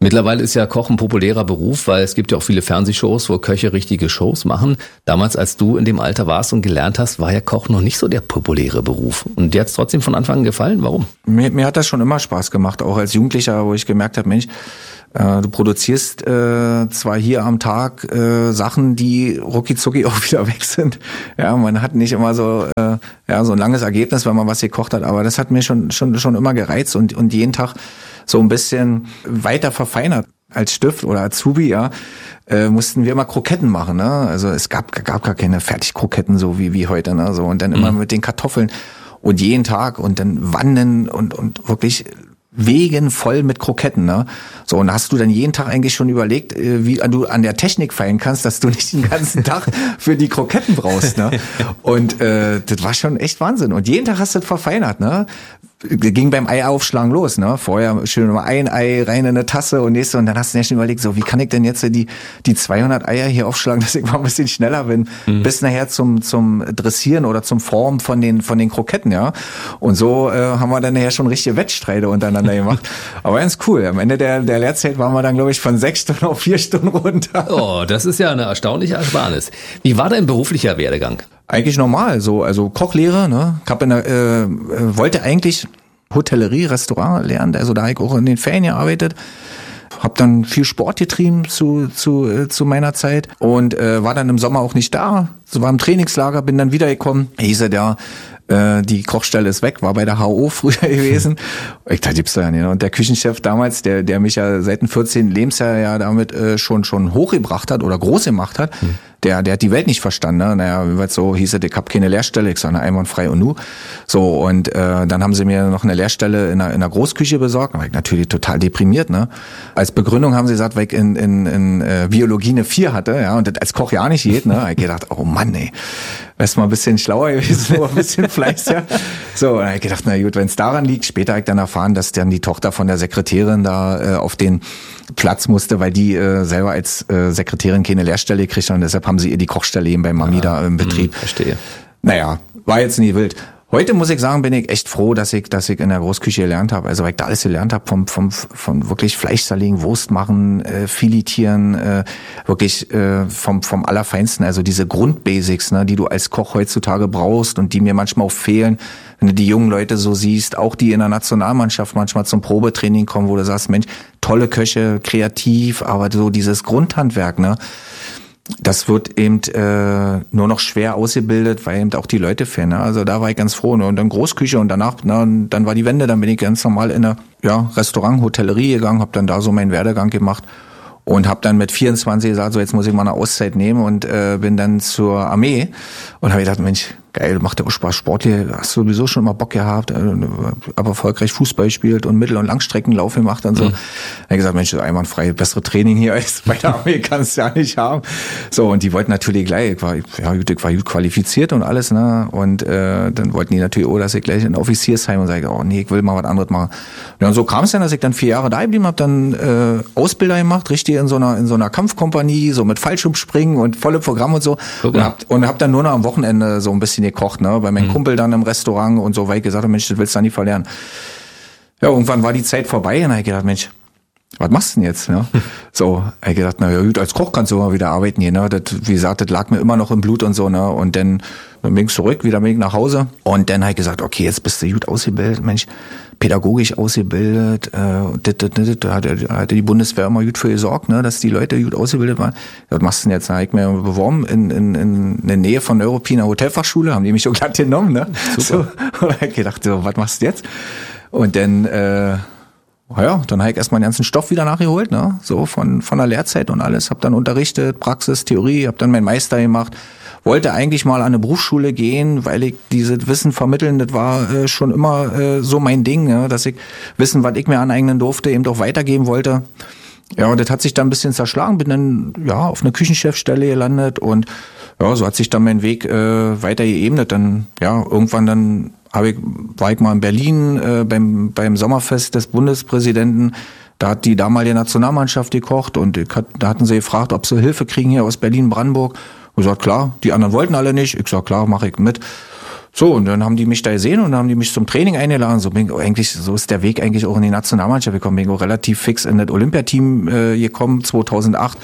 Mittlerweile ist ja Koch ein populärer Beruf, weil es gibt ja auch viele Fernsehshows, wo Köche richtige Shows machen. Damals, als du in dem Alter warst und gelernt hast, war ja Koch noch nicht so der populäre Beruf. Und dir hat es trotzdem von Anfang an gefallen? Warum? Mir, mir hat das schon immer Spaß gemacht, auch als Jugendlicher, wo ich gemerkt habe, Mensch, äh, du produzierst äh, zwar hier am Tag äh, Sachen, die rucki-zucki auch wieder weg sind. Ja, man hat nicht immer so äh, ja so ein langes Ergebnis, wenn man was gekocht hat, aber das hat mir schon schon schon immer gereizt und und jeden Tag so ein bisschen weiter verfeinert. Als Stift oder Azubi, ja, äh, mussten wir immer Kroketten machen, ne? Also es gab gab gar keine Fertigkroketten so wie wie heute, ne? So und dann immer mhm. mit den Kartoffeln und jeden Tag und dann Wannen und und wirklich Wegen voll mit Kroketten, ne? So, und hast du dann jeden Tag eigentlich schon überlegt, wie du an der Technik feilen kannst, dass du nicht den ganzen Tag für die Kroketten brauchst, ne? Und äh, das war schon echt Wahnsinn. Und jeden Tag hast du das verfeinert, ne? Ging beim Eiaufschlagen los, ne? Vorher schön mal ein Ei rein in eine Tasse und nächste und dann hast du dir schon überlegt, so wie kann ich denn jetzt die die zweihundert Eier hier aufschlagen, dass ich mal ein bisschen schneller bin, mhm. bis nachher zum zum Dressieren oder zum Formen von den von den Kroketten, ja? Und so äh, haben wir dann nachher schon richtige Wettstreite untereinander gemacht. Aber ganz cool. Am Ende der der Lehrzeit waren wir dann glaube ich von sechs Stunden auf vier Stunden runter. Oh, das ist ja eine erstaunliche Ersparnis. Wie war dein beruflicher Werdegang? Eigentlich normal, so also Kochlehre, ne? Ich hab in der, äh, wollte eigentlich Hotellerie, Restaurant lernen, also da habe ich auch in den Ferien gearbeitet. Hab dann viel Sport getrieben zu zu äh, zu meiner Zeit und äh, war dann im Sommer auch nicht da. So war im Trainingslager, bin dann wiedergekommen. Hieß er da, äh, die Kochstelle ist weg, war bei der H O früher gewesen. Ich dachte, gibt's da ja nicht. Und der Küchenchef damals, der der mich ja seit dem vierzehnten Lebensjahr ja damit äh, schon schon hochgebracht hat oder groß gemacht hat, hm. der der hat die Welt nicht verstanden. Ne? Naja, wie weit so hieß es, ich hab keine Lehrstelle, ich sage einwandfrei und nu. So, und äh, dann haben sie mir noch eine Lehrstelle in einer, in einer Großküche besorgt. Da war ich natürlich total deprimiert. Ne? Als Begründung haben sie gesagt, weil ich in, in, in äh, Biologie eine vier hatte, ja, und das als Koch ja nicht geht. Ne? Da hab ich gedacht, oh Mann, ey, wärst mal ein bisschen schlauer gewesen, nur ein bisschen fleißiger. So, und da hab ich gedacht, na gut, wenn es daran liegt. Später habe ich dann erfahren, dass dann die Tochter von der Sekretärin da äh, auf den Platz musste, weil die äh, selber als äh, Sekretärin keine Lehrstelle kriegt und deshalb haben sie ihr die Kochstelle eben bei Mami ja, da im Betrieb. Mh, verstehe. Naja, war jetzt nie wild. Heute muss ich sagen, bin ich echt froh, dass ich, dass ich in der Großküche gelernt habe. Also weil ich da alles gelernt habe, vom, vom, vom wirklich Fleisch zerlegen, Wurst machen, äh, filetieren, äh, wirklich äh, vom, vom Allerfeinsten. Also diese Grundbasics, ne, die du als Koch heutzutage brauchst und die mir manchmal auch fehlen. Wenn du die jungen Leute so siehst, auch die in der Nationalmannschaft manchmal zum Probetraining kommen, wo du sagst, Mensch, tolle Köche, kreativ, aber so dieses Grundhandwerk, ne? Das wird eben äh, nur noch schwer ausgebildet, weil eben auch die Leute fehlen. Ne? Also da war ich ganz froh. Ne? Und dann Großküche und danach, na, dann war die Wende, dann bin ich ganz normal in eine ja, Restaurant, Hotellerie gegangen, habe dann da so meinen Werdegang gemacht und habe dann mit vierundzwanzig gesagt, so jetzt muss ich mal eine Auszeit nehmen und äh, bin dann zur Armee und habe gedacht, Mensch, geil, macht ja auch Spaß, Sportlich, hast du sowieso schon immer Bock gehabt, äh, aber erfolgreich Fußball gespielt und Mittel- und Langstreckenlauf gemacht und so. Mhm. Dann habe ich gesagt, Mensch, einwandfrei, bessere Training hier als bei der Armee kannst du ja nicht haben. So, und die wollten natürlich gleich, ich war, ja, ich war gut qualifiziert und alles, ne, und äh, dann wollten die natürlich auch, dass ich gleich in Offiziersheim und sage, oh nee, ich will mal was anderes machen. Ja, und so kam es dann, dass ich dann vier Jahre da geblieben habe, dann äh, Ausbilder gemacht, richtig in so einer in so einer Kampfkompanie, so mit Fallschirmspringen und volle Programm und so. Okay. Und hab, und hab dann nur noch am Wochenende so ein bisschen gekocht, ne, bei meinem mhm. Kumpel dann im Restaurant und so, weil ich gesagt habe, Mensch, das willst du nicht verlernen. Ja, irgendwann war die Zeit vorbei und dann hab ich gedacht, Mensch, was machst du denn jetzt? Ne? So, hab ich gedacht, na ja, gut, als Koch kannst du mal wieder arbeiten hier, ne? Das, wie gesagt, das lag mir immer noch im Blut und so, ne? Und dann, dann bin ich zurück, wieder bin ich nach Hause. Und dann hab ich gesagt, okay, jetzt bist du gut ausgebildet, Mensch, pädagogisch ausgebildet, äh, dit, dit, dit, da hatte, hatte die Bundeswehr immer gut für gesorgt, ne, dass die Leute gut ausgebildet waren. Ja, was machst du denn jetzt? Da hab ich mir beworben in, in, in der Nähe von der Europiner Hotelfachschule, haben die mich so glatt genommen, ne? Super. So, und hab ich gedacht, so, was machst du jetzt? Und dann, äh, ja, dann habe ich erstmal den ganzen Stoff wieder nachgeholt, ne, so von von der Lehrzeit und alles, hab dann unterrichtet, Praxis, Theorie, hab dann meinen Meister gemacht, wollte eigentlich mal an eine Berufsschule gehen, weil ich dieses Wissen vermitteln, das war äh, schon immer äh, so mein Ding, ne, dass ich Wissen, was ich mir aneignen durfte, eben doch weitergeben wollte. Ja, und das hat sich dann ein bisschen zerschlagen, bin dann ja auf eine Küchenchefstelle gelandet und ja, so hat sich dann mein Weg äh, weiter geebnet. Dann ja, irgendwann dann Hab ich, war ich mal in Berlin äh, beim beim Sommerfest des Bundespräsidenten. Da hat die damalige Nationalmannschaft gekocht und ich hat, da hatten sie gefragt, ob sie Hilfe kriegen hier aus Berlin-Brandenburg. Ich gesagt, klar, die anderen wollten alle nicht. Ich sag, klar, mache ich mit. So, und dann haben die mich da gesehen und dann haben die mich zum Training eingeladen. So bin ich eigentlich, so ist der Weg eigentlich auch in die Nationalmannschaft gekommen. Bin ich auch relativ fix in das Olympiateam äh, gekommen, zweitausendacht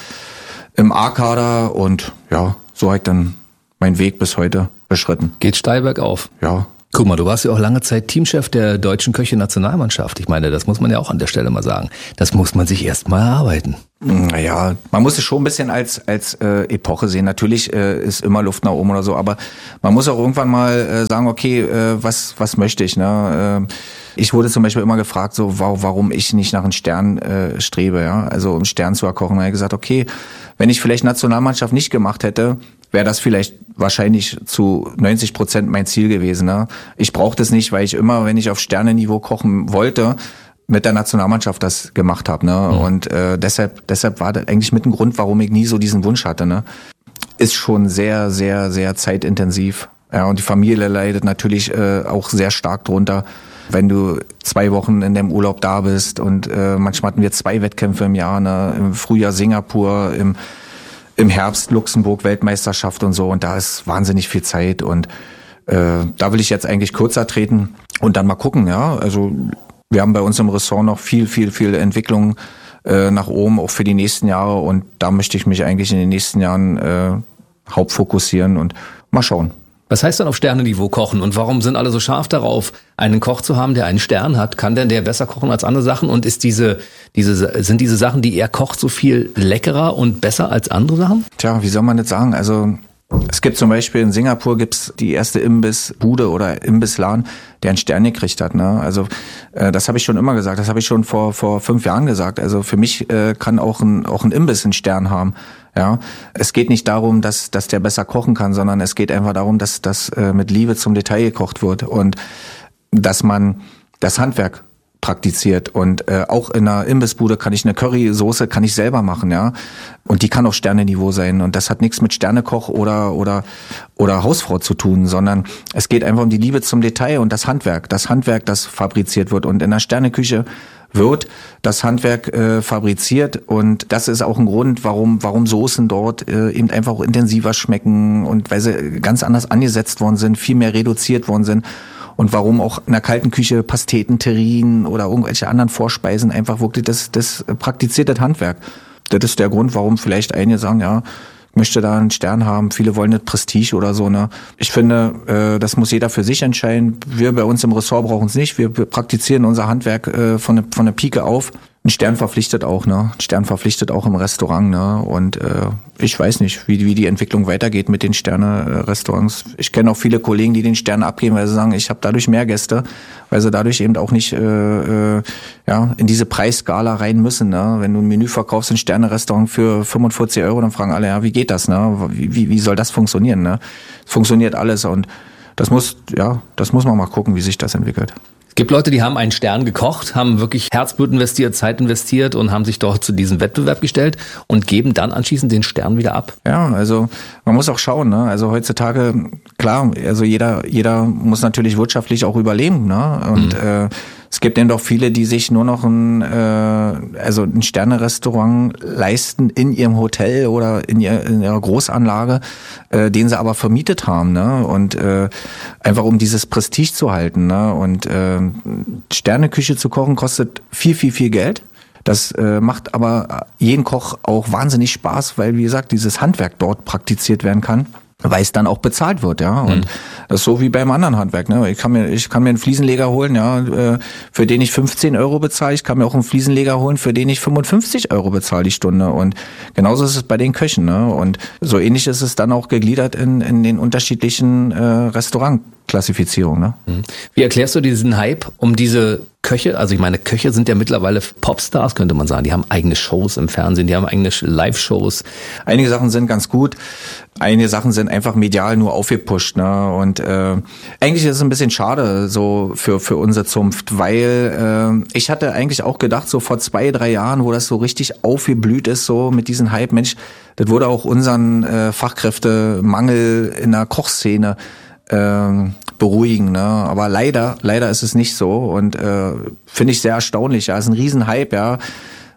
im A-Kader, und ja, so habe ich dann meinen Weg bis heute beschritten. Geht steil bergauf. Ja. Guck mal, du warst ja auch lange Zeit Teamchef der deutschen Köche-Nationalmannschaft. Ich meine, das muss man ja auch an der Stelle mal sagen. Das muss man sich erst mal erarbeiten. Naja, man muss es schon ein bisschen als als äh, Epoche sehen. Natürlich äh, ist immer Luft nach oben oder so, aber man muss auch irgendwann mal äh, sagen, okay, äh, was was möchte ich? Ne? Äh, ich wurde zum Beispiel immer gefragt, so warum ich nicht nach einem Stern äh, strebe, ja, also um Stern zu erkochen. Da habe ich gesagt, okay, wenn ich vielleicht Nationalmannschaft nicht gemacht hätte, wäre das vielleicht wahrscheinlich zu neunzig Prozent mein Ziel gewesen. Ne? Ich brauche das nicht, weil ich immer, wenn ich auf Sternenniveau kochen wollte, mit der Nationalmannschaft das gemacht habe. Ne? Mhm. Und äh, deshalb, deshalb war das eigentlich mit ein Grund, warum ich nie so diesen Wunsch hatte. Ne? Ist schon sehr, sehr, sehr zeitintensiv. Ja, und die Familie leidet natürlich äh, auch sehr stark drunter, wenn du zwei Wochen in dem Urlaub da bist. Und äh, manchmal hatten wir zwei Wettkämpfe im Jahr, ne? Im Frühjahr Singapur, im im Herbst Luxemburg Weltmeisterschaft und so, und da ist wahnsinnig viel Zeit, und äh, da will ich jetzt eigentlich kürzer treten und dann mal gucken, ja, also wir haben bei uns im Ressort noch viel, viel, viel Entwicklung äh, nach oben, auch für die nächsten Jahre, und da möchte ich mich eigentlich in den nächsten Jahren äh, hauptfokussieren und mal schauen. Was heißt denn auf Sternenniveau kochen, und warum sind alle so scharf darauf, einen Koch zu haben, der einen Stern hat? Kann denn der besser kochen als andere Sachen? Und ist diese, diese, sind diese Sachen, die er kocht, so viel leckerer und besser als andere Sachen? Tja, wie soll man das sagen? Also es gibt zum Beispiel in Singapur gibt's die erste Imbissbude oder Imbissladen, der einen Stern gekriegt hat. Ne? Also äh, das habe ich schon immer gesagt. Das habe ich schon vor vor fünf Jahren gesagt. Also für mich äh, kann auch ein auch ein Imbiss einen Stern haben. Ja, es geht nicht darum, dass dass der besser kochen kann, sondern es geht einfach darum, dass das äh, mit Liebe zum Detail gekocht wird und dass man das Handwerk praktiziert. Und äh, auch in einer Imbissbude kann ich eine Currysoße kann ich selber machen, ja, und die kann auf Sternenniveau sein, und das hat nichts mit Sternekoch oder oder oder Hausfrau zu tun, sondern es geht einfach um die Liebe zum Detail und das Handwerk, das Handwerk, das fabriziert wird, und in der Sterneküche wird das Handwerk äh, fabriziert, und das ist auch ein Grund, warum warum Soßen dort äh, eben einfach auch intensiver schmecken, und weil sie ganz anders angesetzt worden sind, viel mehr reduziert worden sind. Und warum auch in der kalten Küche Pasteten, Terrinen oder irgendwelche anderen Vorspeisen einfach wirklich das, das praktiziert das Handwerk. Das ist der Grund, warum vielleicht einige sagen, ja, ich möchte da einen Stern haben. Viele wollen nicht Prestige oder so. Ne? Ich finde, äh, das muss jeder für sich entscheiden. Wir bei uns im Ressort brauchen es nicht. Wir, wir praktizieren unser Handwerk äh, von der von der Pike auf. Ein Stern verpflichtet auch, ne? Ein Stern verpflichtet auch im Restaurant, ne? Und äh, ich weiß nicht, wie wie die Entwicklung weitergeht mit den Sterne-Restaurants. Ich kenne auch viele Kollegen, die den Stern abgeben, weil sie sagen, ich habe dadurch mehr Gäste, weil sie dadurch eben auch nicht äh, äh, ja in diese Preisskala rein müssen, ne? Wenn du ein Menü verkaufst in Sterne-Restaurant für fünfundvierzig Euro, dann fragen alle, ja, wie geht das, ne? Wie wie, wie soll das funktionieren, ne? Es funktioniert alles, und das muss ja, das muss man mal gucken, wie sich das entwickelt. Es gibt Leute, die haben einen Stern gekocht, haben wirklich Herzblut investiert, Zeit investiert und haben sich dort zu diesem Wettbewerb gestellt und geben dann anschließend den Stern wieder ab. Ja, also man muss auch schauen, ne? Also heutzutage, klar, also jeder jeder muss natürlich wirtschaftlich auch überleben, ne? Und mhm. äh, es gibt eben doch viele, die sich nur noch ein äh, also ein Sterne-Restaurant leisten in ihrem Hotel oder in, ihr, in ihrer Großanlage, äh, den sie aber vermietet haben, ne? Und äh, einfach um dieses Prestige zu halten, ne? Und äh, Sterneküche zu kochen kostet viel, viel, viel Geld. Das äh, macht aber jeden Koch auch wahnsinnig Spaß, weil, wie gesagt, dieses Handwerk dort praktiziert werden kann, weil es dann auch bezahlt wird, ja. Und mhm. das ist so wie beim anderen Handwerk, ne. Ich kann mir, ich kann mir einen Fliesenleger holen, ja, äh, für den ich fünfzehn Euro bezahle. Ich kann mir auch einen Fliesenleger holen, für den ich fünfundfünfzig Euro bezahle die Stunde. Und genauso ist es bei den Köchen, ne. Und so ähnlich ist es dann auch gegliedert in, in den unterschiedlichen äh, Restaurantklassifizierungen, ne. Mhm. Wie erklärst du diesen Hype um diese Köche? Also ich meine, Köche sind ja mittlerweile Popstars, könnte man sagen. Die haben eigene Shows im Fernsehen, die haben eigene Live-Shows. Einige Sachen sind ganz gut. Einige Sachen sind einfach medial nur aufgepusht, ne? Und äh, eigentlich ist es ein bisschen schade so für für unsere Zunft, weil äh, ich hatte eigentlich auch gedacht, so vor zwei, drei Jahren, wo das so richtig aufgeblüht ist, so mit diesem Hype, Mensch, das würde auch unseren äh, Fachkräftemangel in der Kochszene äh, beruhigen, ne? Aber leider, leider ist es nicht so, und äh, finde ich sehr erstaunlich. Ja, ist ein Riesenhype, ja.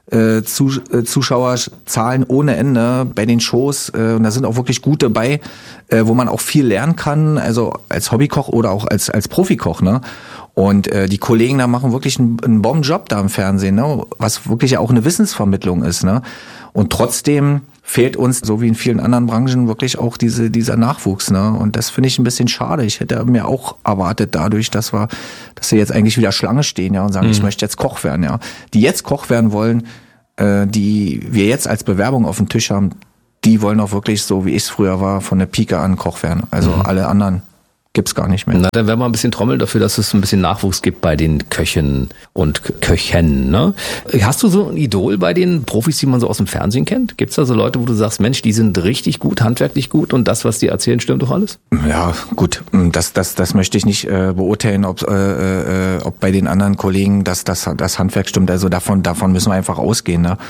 äh, zu, äh, Zuschauerzahlen ohne Ende bei den Shows. Äh, und da sind auch wirklich gute bei, äh, wo man auch viel lernen kann, also als Hobbykoch oder auch als als Profikoch, ne? Und äh, die Kollegen da machen wirklich einen, einen Bombenjob da im Fernsehen, ne? Was wirklich auch eine Wissensvermittlung ist, ne? Und trotzdem fehlt uns, so wie in vielen anderen Branchen, wirklich auch diese dieser Nachwuchs, ne? Und das finde ich ein bisschen schade. Ich hätte mir auch erwartet dadurch, dass wir, dass sie jetzt eigentlich wieder Schlange stehen, ja, und sagen, mhm. ich möchte jetzt Koch werden, ja. Die jetzt Koch werden wollen, äh, die wir jetzt als Bewerbung auf dem Tisch haben, die wollen auch wirklich, so wie ich es früher war, von der Pike an Koch werden. Also mhm. alle anderen gibt's gar nicht mehr. Na, dann werden wir ein bisschen trommeln dafür, dass es ein bisschen Nachwuchs gibt bei den Köchen und Köchen, ne? Hast du so ein Idol bei den Profis, die man so aus dem Fernsehen kennt? Gibt's da so Leute, wo du sagst, Mensch, die sind richtig gut, handwerklich gut und das, was die erzählen, stimmt doch alles? Ja, gut, das das das möchte ich nicht äh, beurteilen, ob äh, äh, ob bei den anderen Kollegen das das das Handwerk stimmt. Also davon davon müssen wir einfach ausgehen, ne?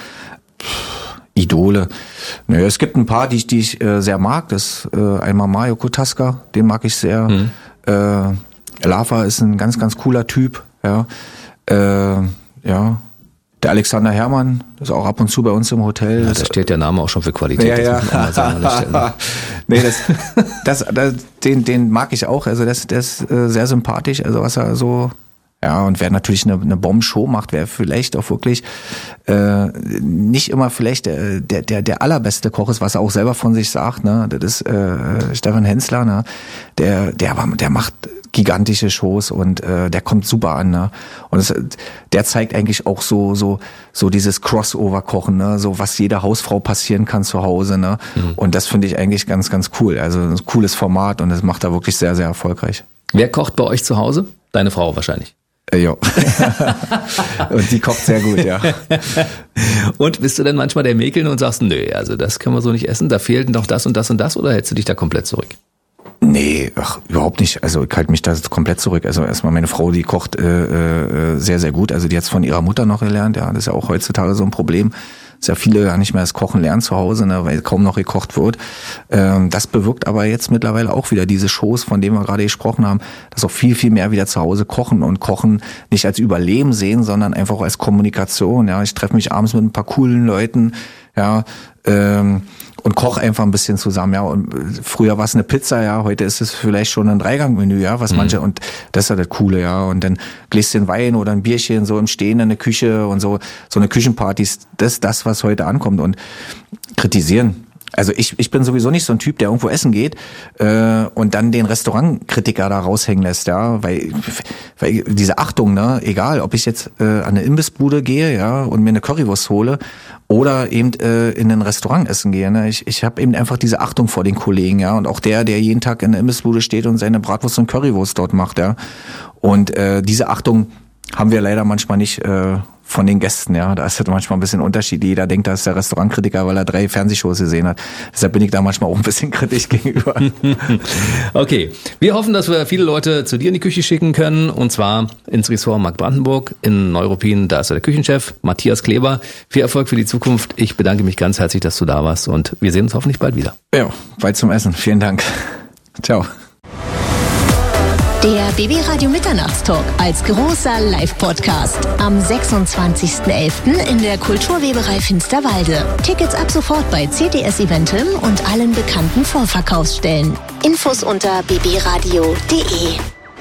Idole. Naja, es gibt ein paar, die ich, die ich äh, sehr mag. Das äh, einmal Mario Kotaska, den mag ich sehr. Mhm. Äh, Lava ist ein ganz, ganz cooler Typ. Ja, äh, ja. Der Alexander Herrmann, das ist auch ab und zu bei uns im Hotel. Ja, da steht der Name auch schon für Qualität. Ja, ja. Das muss man mal sagen an der Stelle. Nee, das, das, das, den, den mag ich auch. Also das, das ist äh, sehr sympathisch. Also was er so. Ja, und wer natürlich eine, eine Bombenshow macht, wer vielleicht auch wirklich äh, nicht immer vielleicht der, der, der, der allerbeste Koch ist, was er auch selber von sich sagt, ne? Das ist äh, Stefan Hensler, ne? Der, der, der macht gigantische Shows und äh, der kommt super an, ne? Und das, der zeigt eigentlich auch so so so dieses Crossover-Kochen, ne? So was jeder Hausfrau passieren kann zu Hause, ne? Mhm. Und das finde ich eigentlich ganz, ganz cool. Also ein cooles Format und das macht er wirklich sehr, sehr erfolgreich. Wer kocht bei euch zu Hause? Deine Frau wahrscheinlich. Ja. Und die kocht sehr gut, ja. Und bist du denn manchmal der Mäkeln und sagst, nö, also das können wir so nicht essen, da fehlt noch das und das und das, oder hältst du dich da komplett zurück? Nee, ach, überhaupt nicht. Also ich halte mich da komplett zurück. Also erstmal meine Frau, die kocht äh, äh, sehr, sehr gut. Also die hat es von ihrer Mutter noch gelernt. Ja, das ist ja auch heutzutage so ein Problem. Sehr viele gar nicht mehr das Kochen lernen zu Hause, ne, weil kaum noch gekocht wird. Ähm, das bewirkt aber jetzt mittlerweile auch wieder diese Shows, von denen wir gerade gesprochen haben, dass auch viel, viel mehr wieder zu Hause kochen und Kochen nicht als Überleben sehen, sondern einfach als Kommunikation. Ja, ich treffe mich abends mit ein paar coolen Leuten, ja, ähm, und koch einfach ein bisschen zusammen, ja. Und früher war es eine Pizza, ja, heute ist es vielleicht schon ein Dreigangmenü, ja, was mhm. manche, und das ist ja das Coole, ja. Und dann Gläschen Wein oder ein Bierchen so im Stehen in der Küche und so, so eine Küchenparty, das ist das, was heute ankommt. Und kritisieren. Also ich ich bin sowieso nicht so ein Typ, der irgendwo essen geht äh, und dann den Restaurantkritiker da raushängen lässt, ja, weil weil diese Achtung, ne, egal, ob ich jetzt äh, an eine Imbissbude gehe, ja, und mir eine Currywurst hole oder eben äh, in ein Restaurant essen gehe, ne, ich ich habe eben einfach diese Achtung vor den Kollegen, ja, und auch der, der jeden Tag in der Imbissbude steht und seine Bratwurst und Currywurst dort macht, ja, und äh, diese Achtung haben wir leider manchmal nicht äh, von den Gästen, ja. Da ist halt manchmal ein bisschen Unterschied. Jeder denkt, da ist der Restaurantkritiker, weil er drei Fernsehshows gesehen hat. Deshalb bin ich da manchmal auch ein bisschen kritisch gegenüber. Okay. Wir hoffen, dass wir viele Leute zu dir in die Küche schicken können. Und zwar ins Ressort Mark Brandenburg in Neuruppin. Da ist der Küchenchef Matthias Kleber. Viel Erfolg für die Zukunft. Ich bedanke mich ganz herzlich, dass du da warst. Und wir sehen uns hoffentlich bald wieder. Ja, bald zum Essen. Vielen Dank. Ciao. Der B B Radio Mitternachtstalk als großer Live-Podcast am sechsundzwanzigsten elften in der Kulturweberei Finsterwalde. Tickets ab sofort bei C T S Eventim und allen bekannten Vorverkaufsstellen. Infos unter b b radio punkt d e.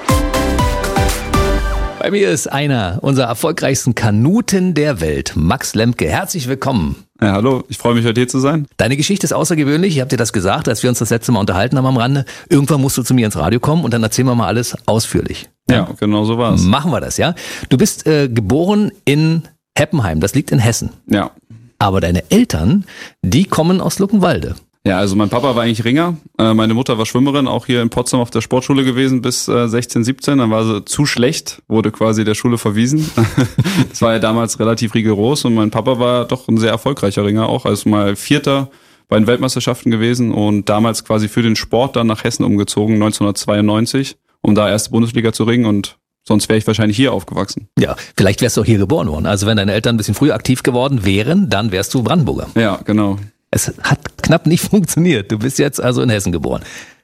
Bei mir ist einer unserer erfolgreichsten Kanuten der Welt, Max Lemke. Herzlich willkommen. Ja, hallo, ich freue mich, heute hier zu sein. Deine Geschichte ist außergewöhnlich. Ich habe dir das gesagt, als wir uns das letzte Mal unterhalten haben am Rande. Irgendwann musst du zu mir ins Radio kommen und dann erzählen wir mal alles ausführlich. Ja, genau so war es. Machen wir das, ja? Du bist äh, geboren in Heppenheim, das liegt in Hessen. Ja. Aber deine Eltern, die kommen aus Luckenwalde. Ja, also mein Papa war eigentlich Ringer, äh, meine Mutter war Schwimmerin, auch hier in Potsdam auf der Sportschule gewesen bis äh, sechzehn, siebzehn, dann war sie zu schlecht, wurde quasi der Schule verwiesen. Das war ja damals relativ rigoros und mein Papa war doch ein sehr erfolgreicher Ringer auch, also mal Vierter bei den Weltmeisterschaften gewesen und damals quasi für den Sport dann nach Hessen umgezogen, neunzehnhundertzweiundneunzig, um da erste Bundesliga zu ringen und sonst wäre ich wahrscheinlich hier aufgewachsen. Ja, vielleicht wärst du auch hier geboren worden, also wenn deine Eltern ein bisschen früher aktiv geworden wären, dann wärst du Brandenburger. Ja, genau. Es hat knapp nicht funktioniert. Du bist jetzt also in Hessen geboren.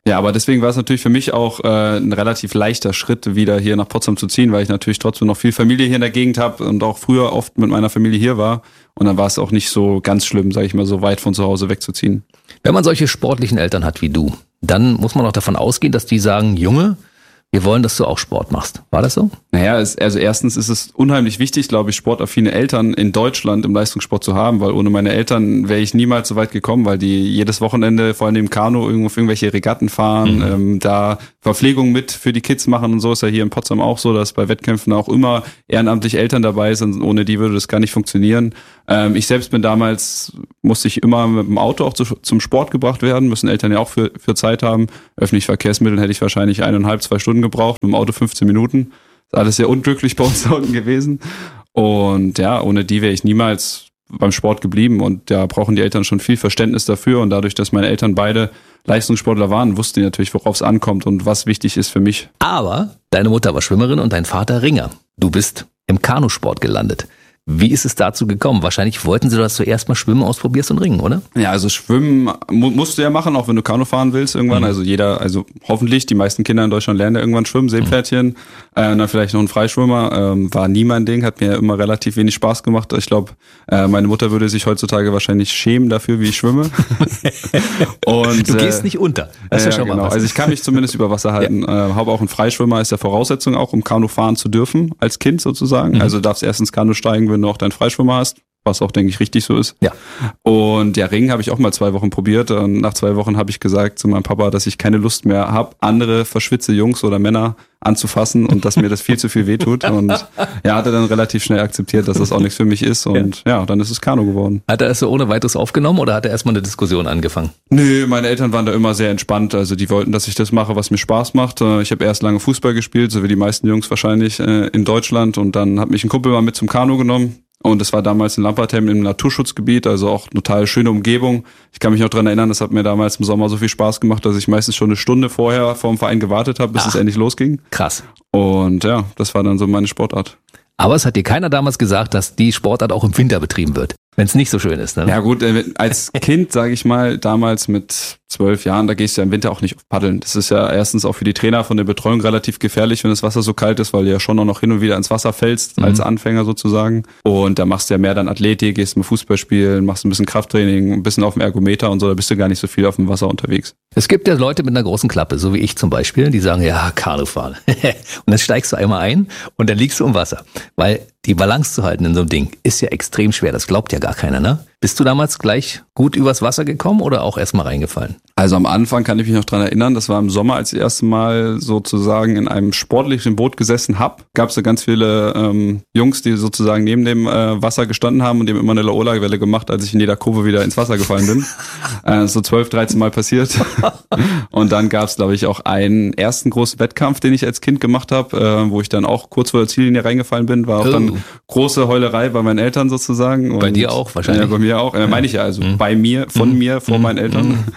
Ja, aber deswegen war es natürlich für mich auch äh, ein relativ leichter Schritt, wieder hier nach Potsdam zu ziehen, weil ich natürlich trotzdem noch viel Familie hier in der Gegend habe und auch früher oft mit meiner Familie hier war. Und dann war es auch nicht so ganz schlimm, sage ich mal, so weit von zu Hause wegzuziehen. Wenn man solche sportlichen Eltern hat wie du, dann muss man auch davon ausgehen, dass die sagen, Junge, wir wollen, dass du auch Sport machst. War das so? Naja, es, also erstens ist es unheimlich wichtig, glaube ich, sportaffine Eltern in Deutschland im Leistungssport zu haben, weil ohne meine Eltern wäre ich niemals so weit gekommen, weil die jedes Wochenende vor allem im Kanu irgendwo auf irgendwelche Regatten fahren, mhm. ähm, da Verpflegung mit für die Kids machen und so. Ist ja hier in Potsdam auch so, dass bei Wettkämpfen auch immer ehrenamtlich Eltern dabei sind. Ohne die würde das gar nicht funktionieren. Ähm, ich selbst bin damals, musste ich immer mit dem Auto auch zu, zum Sport gebracht werden, müssen Eltern ja auch für, für Zeit haben. Öffentliche Verkehrsmittel hätte ich wahrscheinlich eineinhalb, zwei Stunden gebraucht, mit dem Auto fünfzehn Minuten. Das ist alles sehr unglücklich bei uns da unten gewesen. Und ja, ohne die wäre ich niemals beim Sport geblieben. Und da brauchen die Eltern schon viel Verständnis dafür. Und dadurch, dass meine Eltern beide Leistungssportler waren, wussten die natürlich, worauf es ankommt und was wichtig ist für mich. Aber deine Mutter war Schwimmerin und dein Vater Ringer. Du bist im Kanusport gelandet. Wie ist es dazu gekommen? Wahrscheinlich wollten sie, dass du erst mal Schwimmen ausprobierst und Ringen, oder? Ja, also Schwimmen mu- musst du ja machen, auch wenn du Kanu fahren willst irgendwann. Mhm. Also jeder, also hoffentlich, die meisten Kinder in Deutschland lernen ja irgendwann schwimmen, Seepferdchen. Mhm. Äh, und dann vielleicht noch ein Freischwimmer. Ähm, war nie mein Ding, hat mir immer relativ wenig Spaß gemacht. Ich glaube, äh, meine Mutter würde sich heutzutage wahrscheinlich schämen dafür, wie ich schwimme. Und, du gehst äh, nicht unter. Das ist ja, ja schon genau. mal was. Also ich kann mich zumindest über Wasser halten. Ja. Äh, habe auch einen Freischwimmer, ist ja Voraussetzung auch, um Kanu fahren zu dürfen, als Kind sozusagen. Mhm. Also du darfst erstens Kanu steigen, wenn du auch deinen Freischwimmer hast, was auch, denke ich, richtig so ist. Ja. Und ja, Ringen habe ich auch mal zwei Wochen probiert. Und nach zwei Wochen habe ich gesagt zu meinem Papa, dass ich keine Lust mehr habe, andere verschwitzte Jungs oder Männer anzufassen und dass mir das viel zu viel wehtut. Und ja, hat er dann relativ schnell akzeptiert, dass das auch nichts für mich ist. Und ja, ja dann ist es Kanu geworden. Hat er es so ohne weiteres aufgenommen oder hat er erstmal eine Diskussion angefangen? Nö, meine Eltern waren da immer sehr entspannt. Also die wollten, dass ich das mache, was mir Spaß macht. Ich habe erst lange Fußball gespielt, so wie die meisten Jungs wahrscheinlich in Deutschland. Und dann hat mich ein Kumpel mal mit zum Kanu genommen. Und das war damals in Lampertheim im Naturschutzgebiet, also auch eine total schöne Umgebung. Ich kann mich noch dran erinnern, das hat mir damals im Sommer so viel Spaß gemacht, dass ich meistens schon eine Stunde vorher vor dem Verein gewartet habe, bis Ach, es endlich losging. Krass. Und ja, das war dann so meine Sportart. Aber es hat dir keiner damals gesagt, dass die Sportart auch im Winter betrieben wird, wenn es nicht so schön ist. Ne? Ja gut, als Kind, sage ich mal, damals mit zwölf Jahren, da gehst du ja im Winter auch nicht auf Paddeln. Das ist ja erstens auch für die Trainer von der Betreuung relativ gefährlich, wenn das Wasser so kalt ist, weil du ja schon auch noch hin und wieder ins Wasser fällst, mhm. als Anfänger sozusagen. Und da machst du ja mehr dann Athletik, gehst mal Fußball spielen, machst ein bisschen Krafttraining, ein bisschen auf dem Ergometer und so, da bist du gar nicht so viel auf dem Wasser unterwegs. Es gibt ja Leute mit einer großen Klappe, so wie ich zum Beispiel, die sagen, ja, Kanu fahren. Und dann steigst du einmal ein und dann liegst du im Wasser. Weil die Balance zu halten in so einem Ding ist ja extrem schwer, das glaubt ja gar keiner, ne? Bist du damals gleich gut übers Wasser gekommen oder auch erstmal reingefallen? Also am Anfang kann ich mich noch dran erinnern, das war im Sommer, als ich das erste Mal sozusagen in einem sportlichen Boot gesessen hab. Gab es da ganz viele ähm, Jungs, die sozusagen neben dem äh, Wasser gestanden haben und dem immer eine Laola-Welle gemacht, als ich in jeder Kurve wieder ins Wasser gefallen bin. äh, so zwölf, dreizehn Mal passiert. Und dann gab es, glaube ich, auch einen ersten großen Wettkampf, den ich als Kind gemacht habe, äh, wo ich dann auch kurz vor der Ziellinie reingefallen bin. War auch oh. dann große Heulerei bei meinen Eltern sozusagen. Und, bei dir auch wahrscheinlich? Ja, bei mir auch. Äh, meine ich ja, also mhm. bei mir, von mhm. mir, vor mhm. meinen Eltern. Mhm.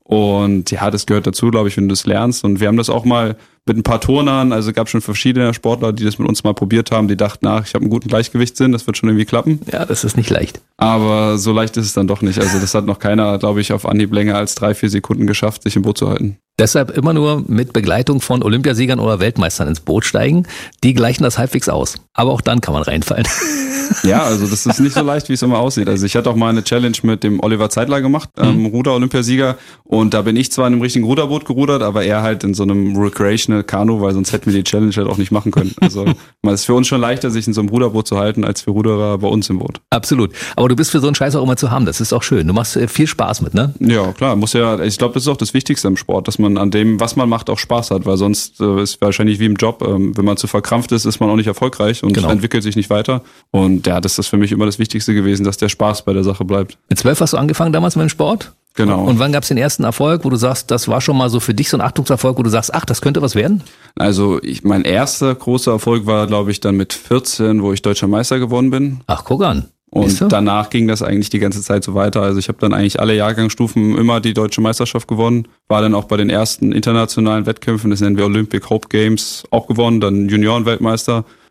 Und ja, das gehört dazu, glaube ich, wenn du das lernst. Und wir haben das auch mal mit ein paar Turnern, also gab schon verschiedene Sportler, die das mit uns mal probiert haben, die dachten, ach, ich habe einen guten Gleichgewichtssinn, das wird schon irgendwie klappen. Ja, das ist nicht leicht. Aber so leicht ist es dann doch nicht. Also das hat noch keiner, glaube ich, auf Anhieb länger als drei, vier Sekunden geschafft, sich im Boot zu halten. Deshalb immer nur mit Begleitung von Olympiasiegern oder Weltmeistern ins Boot steigen. Die gleichen das halbwegs aus. Aber auch dann kann man reinfallen. Ja, also das ist nicht so leicht, wie es immer aussieht. Also ich hatte auch mal eine Challenge mit dem Oliver Zeitler gemacht, ähm, Ruder-Olympiasieger. Und da bin ich zwar in einem richtigen Ruderboot gerudert, aber er halt in so einem Recreational Kanu, weil sonst hätten wir die Challenge halt auch nicht machen können. Also es ist für uns schon leichter, sich in so einem Ruderboot zu halten, als für Ruderer bei uns im Boot. Absolut. Aber du bist für so einen Scheiß auch immer zu haben. Das ist auch schön. Du machst viel Spaß mit, ne? Ja, klar. Muss ja, ich glaube, das ist auch das Wichtigste im Sport, dass man an dem, was man macht, auch Spaß hat, weil sonst äh, ist wahrscheinlich wie im Job, ähm, wenn man zu verkrampft ist, ist man auch nicht erfolgreich und genau. entwickelt sich nicht weiter. Und ja, das ist für mich immer das Wichtigste gewesen, dass der Spaß bei der Sache bleibt. Mit zwölf hast du angefangen damals mit dem Sport? Genau. Und wann gab es den ersten Erfolg, wo du sagst, das war schon mal so für dich so ein Achtungserfolg, wo du sagst, ach, das könnte was werden? Also ich, mein erster großer Erfolg war, glaube ich, dann mit vierzehn, wo ich deutscher Meister geworden bin. Ach, guck an. Und danach ging das eigentlich die ganze Zeit so weiter. Also ich habe dann eigentlich alle Jahrgangsstufen immer die deutsche Meisterschaft gewonnen. War dann auch bei den ersten internationalen Wettkämpfen, das nennen wir Olympic Hope Games, auch gewonnen. Dann Juniorenweltmeister.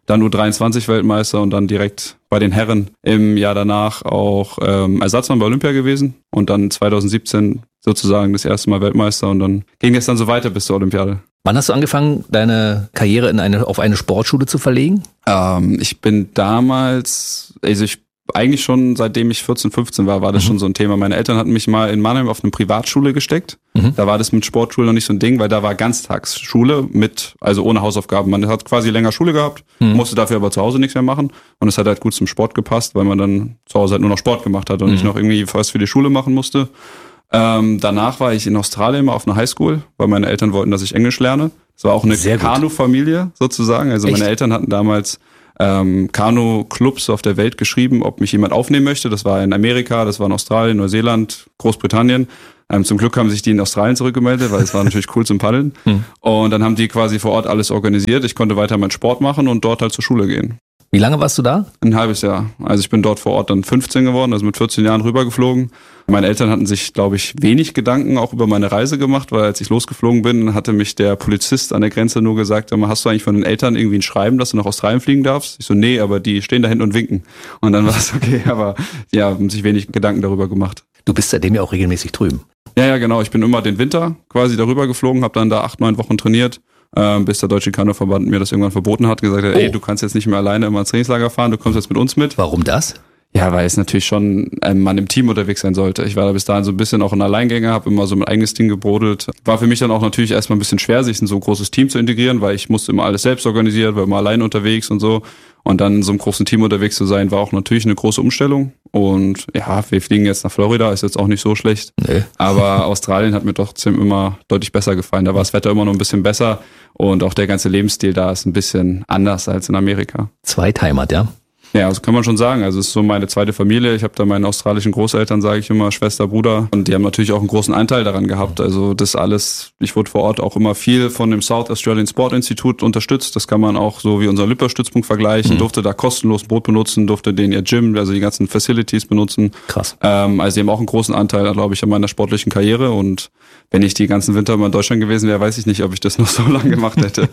dann U dreiundzwanzig Weltmeister und dann direkt bei den Herren im Jahr danach auch ähm, Ersatzmann bei Olympia gewesen und dann zwanzig siebzehn sozusagen das erste Mal Weltmeister und dann ging es dann so weiter bis zur Olympiade. Wann hast du angefangen, deine Karriere in eine, auf eine Sportschule zu verlegen? Ähm, ich bin damals, also ich eigentlich schon seitdem ich vierzehn, fünfzehn war, war das mhm. schon so ein Thema. Meine Eltern hatten mich mal in Mannheim auf eine Privatschule gesteckt. Mhm. Da war das mit Sportschule noch nicht so ein Ding, weil da war Ganztagsschule mit, also ohne Hausaufgaben. Man hat quasi länger Schule gehabt, mhm. musste dafür aber zu Hause nichts mehr machen. Und es hat halt gut zum Sport gepasst, weil man dann zu Hause halt nur noch Sport gemacht hat und mhm. nicht noch irgendwie was für die Schule machen musste. Ähm, danach war ich in Australien mal auf einer Highschool, weil meine Eltern wollten, dass ich Englisch lerne. Das war auch eine Kanu-Familie sozusagen. Also Echt? Meine Eltern hatten damals ähm, Kanu-Clubs auf der Welt geschrieben, ob mich jemand aufnehmen möchte. Das war in Amerika, das war in Australien, Neuseeland, Großbritannien. Ähm, zum Glück haben sich die in Australien zurückgemeldet, weil es war natürlich cool zum Paddeln. Hm. Und dann haben die quasi vor Ort alles organisiert. Ich konnte weiter meinen Sport machen und dort halt zur Schule gehen. Wie lange warst du da? Ein halbes Jahr. Also ich bin dort vor Ort dann fünfzehn geworden, also mit vierzehn Jahren rübergeflogen. Meine Eltern hatten sich, glaube ich, wenig Gedanken auch über meine Reise gemacht, weil als ich losgeflogen bin, hatte mich der Polizist an der Grenze nur gesagt, hast du eigentlich von den Eltern irgendwie ein Schreiben, dass du nach Australien fliegen darfst? Ich so, nee, aber die stehen da hinten und winken. Und dann war es okay, aber ja, haben sich wenig Gedanken darüber gemacht. Du bist seitdem ja auch regelmäßig drüben. Ja, ja, genau. Ich bin immer den Winter quasi darüber geflogen, habe dann da acht, neun Wochen trainiert. Ähm, bis der Deutsche Kanuverband mir das irgendwann verboten hat, gesagt hat, oh. ey, du kannst jetzt nicht mehr alleine immer ins Trainingslager fahren, du kommst jetzt mit uns mit. Warum das? Ja, weil es natürlich schon ein Mann im Team unterwegs sein sollte. Ich war da bis dahin so ein bisschen auch ein Alleingänger, habe immer so mein eigenes Ding gebrodelt. War für mich dann auch natürlich erstmal ein bisschen schwer, sich in so ein großes Team zu integrieren, weil ich musste immer alles selbst organisieren, war immer allein unterwegs und so. Und dann in so einem großen Team unterwegs zu sein, war auch natürlich eine große Umstellung. Und ja, wir fliegen jetzt nach Florida, ist jetzt auch nicht so schlecht. Nee. Aber Australien hat mir trotzdem immer deutlich besser gefallen. Da war das Wetter immer noch ein bisschen besser und auch der ganze Lebensstil da ist ein bisschen anders als in Amerika. Zweitheimat, ja? Ja, also kann man schon sagen. Also es ist so meine zweite Familie. Ich habe da meine australischen Großeltern, sage ich immer, Schwester, Bruder. Und die haben natürlich auch einen großen Anteil daran gehabt. Also das alles, ich wurde vor Ort auch immer viel von dem South Australian Sport Institute unterstützt. Das kann man auch so wie unser Olympiastützpunkt vergleichen. Mhm. Durfte da kostenlos ein Boot benutzen, durfte den ihr Gym, also die ganzen Facilities benutzen. Krass. Ähm, also die haben auch einen großen Anteil, glaube ich, an meiner sportlichen Karriere. Und wenn ich die ganzen Winter mal in Deutschland gewesen wäre, weiß ich nicht, ob ich das noch so lange gemacht hätte.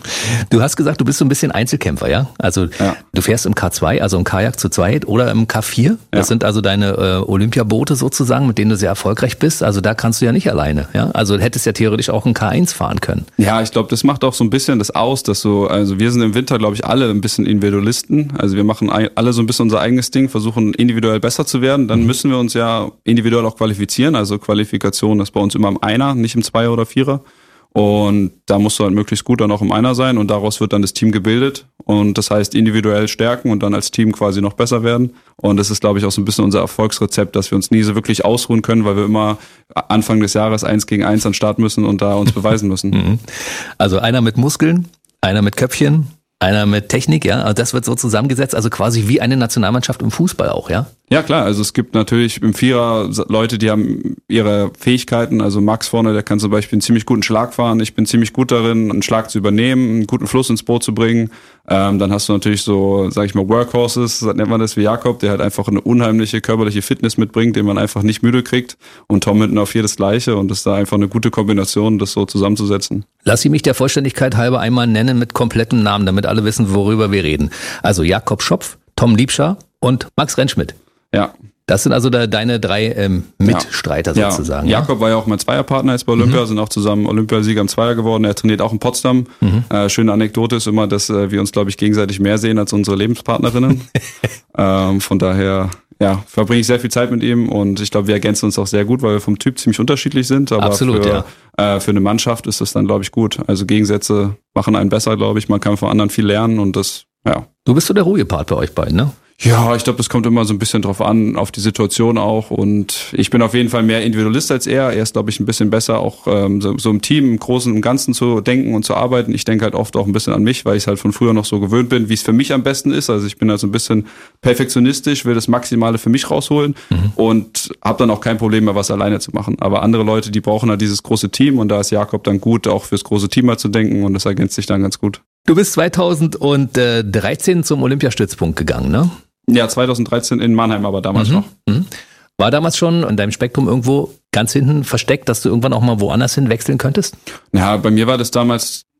Du hast gesagt, du bist so ein bisschen Einzelkämpfer, ja? Also ja. Du fährst im K zwei, also im Kajak zu zweit oder im K vier. Das ja. sind also deine äh, Olympiaboote sozusagen, mit denen du sehr erfolgreich bist. Also da kannst du ja nicht alleine, ja? Also hättest ja theoretisch auch ein K eins fahren können. Ja, ich glaube, das macht auch so ein bisschen das aus, dass so, also wir sind im Winter, glaube ich, alle ein bisschen Individualisten. Also wir machen alle so ein bisschen unser eigenes Ding, versuchen individuell besser zu werden. Dann mhm. müssen wir uns ja individuell auch qualifizieren. Also Qualifikation ist bei uns immer im Einer, nicht im Zweier oder Vierer. Und da musst du halt möglichst gut dann auch im Einer sein und daraus wird dann das Team gebildet und das heißt individuell stärken und dann als Team quasi noch besser werden. Und das ist, glaube ich, auch so ein bisschen unser Erfolgsrezept, dass wir uns nie so wirklich ausruhen können, weil wir immer Anfang des Jahres eins gegen eins an den Start müssen und da uns beweisen müssen. Also einer mit Muskeln, einer mit Köpfchen, einer mit Technik, ja, also das wird so zusammengesetzt, also quasi wie eine Nationalmannschaft im Fußball auch, ja? Ja, klar, also es gibt natürlich im Vierer Leute, die haben ihre Fähigkeiten, also Max vorne, der kann zum Beispiel einen ziemlich guten Schlag fahren, ich bin ziemlich gut darin, einen Schlag zu übernehmen, einen guten Fluss ins Boot zu bringen, ähm, dann hast du natürlich so, sag ich mal, Workhorses, nennt man das, wie Jakob, der halt einfach eine unheimliche körperliche Fitness mitbringt, den man einfach nicht müde kriegt und Tom hinten auf jedes Gleiche und das ist da einfach eine gute Kombination, das so zusammenzusetzen. Lass sie mich der Vollständigkeit halber einmal nennen mit komplettem Namen, damit alle wissen, worüber wir reden. Also Jakob Schopf, Tom Liebscher und Max Rentschmidt. Ja. Das sind also da deine drei ähm, Mitstreiter ja. sozusagen. Ja. Jakob war ja auch mein Zweierpartner jetzt bei Olympia, mhm. sind auch zusammen Olympiasieger im Zweier geworden. Er trainiert auch in Potsdam. Mhm. Äh, schöne Anekdote ist immer, dass äh, wir uns, glaube ich, gegenseitig mehr sehen als unsere Lebenspartnerinnen. ähm, von daher, ja, verbringe ich sehr viel Zeit mit ihm und ich glaube, wir ergänzen uns auch sehr gut, weil wir vom Typ ziemlich unterschiedlich sind. Aber Absolut, für, ja. äh, für eine Mannschaft ist das dann, glaube ich, gut. Also Gegensätze machen einen besser, glaube ich. Man kann von anderen viel lernen und das, ja. Du bist so der ruhige Part bei euch beiden, ne? Ja, ich glaube, das kommt immer so ein bisschen drauf an, auf die Situation auch. Und ich bin auf jeden Fall mehr Individualist als er. Er ist, glaube ich, ein bisschen besser, auch ähm, so, so im Team, im Großen und Ganzen zu denken und zu arbeiten. Ich denke halt oft auch ein bisschen an mich, weil ich halt von früher noch so gewöhnt bin, wie es für mich am besten ist. Also ich bin halt so ein bisschen perfektionistisch, will das Maximale für mich rausholen mhm. und habe dann auch kein Problem mehr, was alleine zu machen. Aber andere Leute, die brauchen halt dieses große Team und da ist Jakob dann gut, auch fürs große Team mal zu denken und das ergänzt sich dann ganz gut. Du bist zweitausenddreizehn zum Olympiastützpunkt gegangen, ne? Ja, zweitausenddreizehn in Mannheim, aber damals mhm. noch. Mhm. War damals schon in deinem Spektrum irgendwo ganz hinten versteckt, dass du irgendwann auch mal woanders hin wechseln könntest? Ja, bei mir war das damals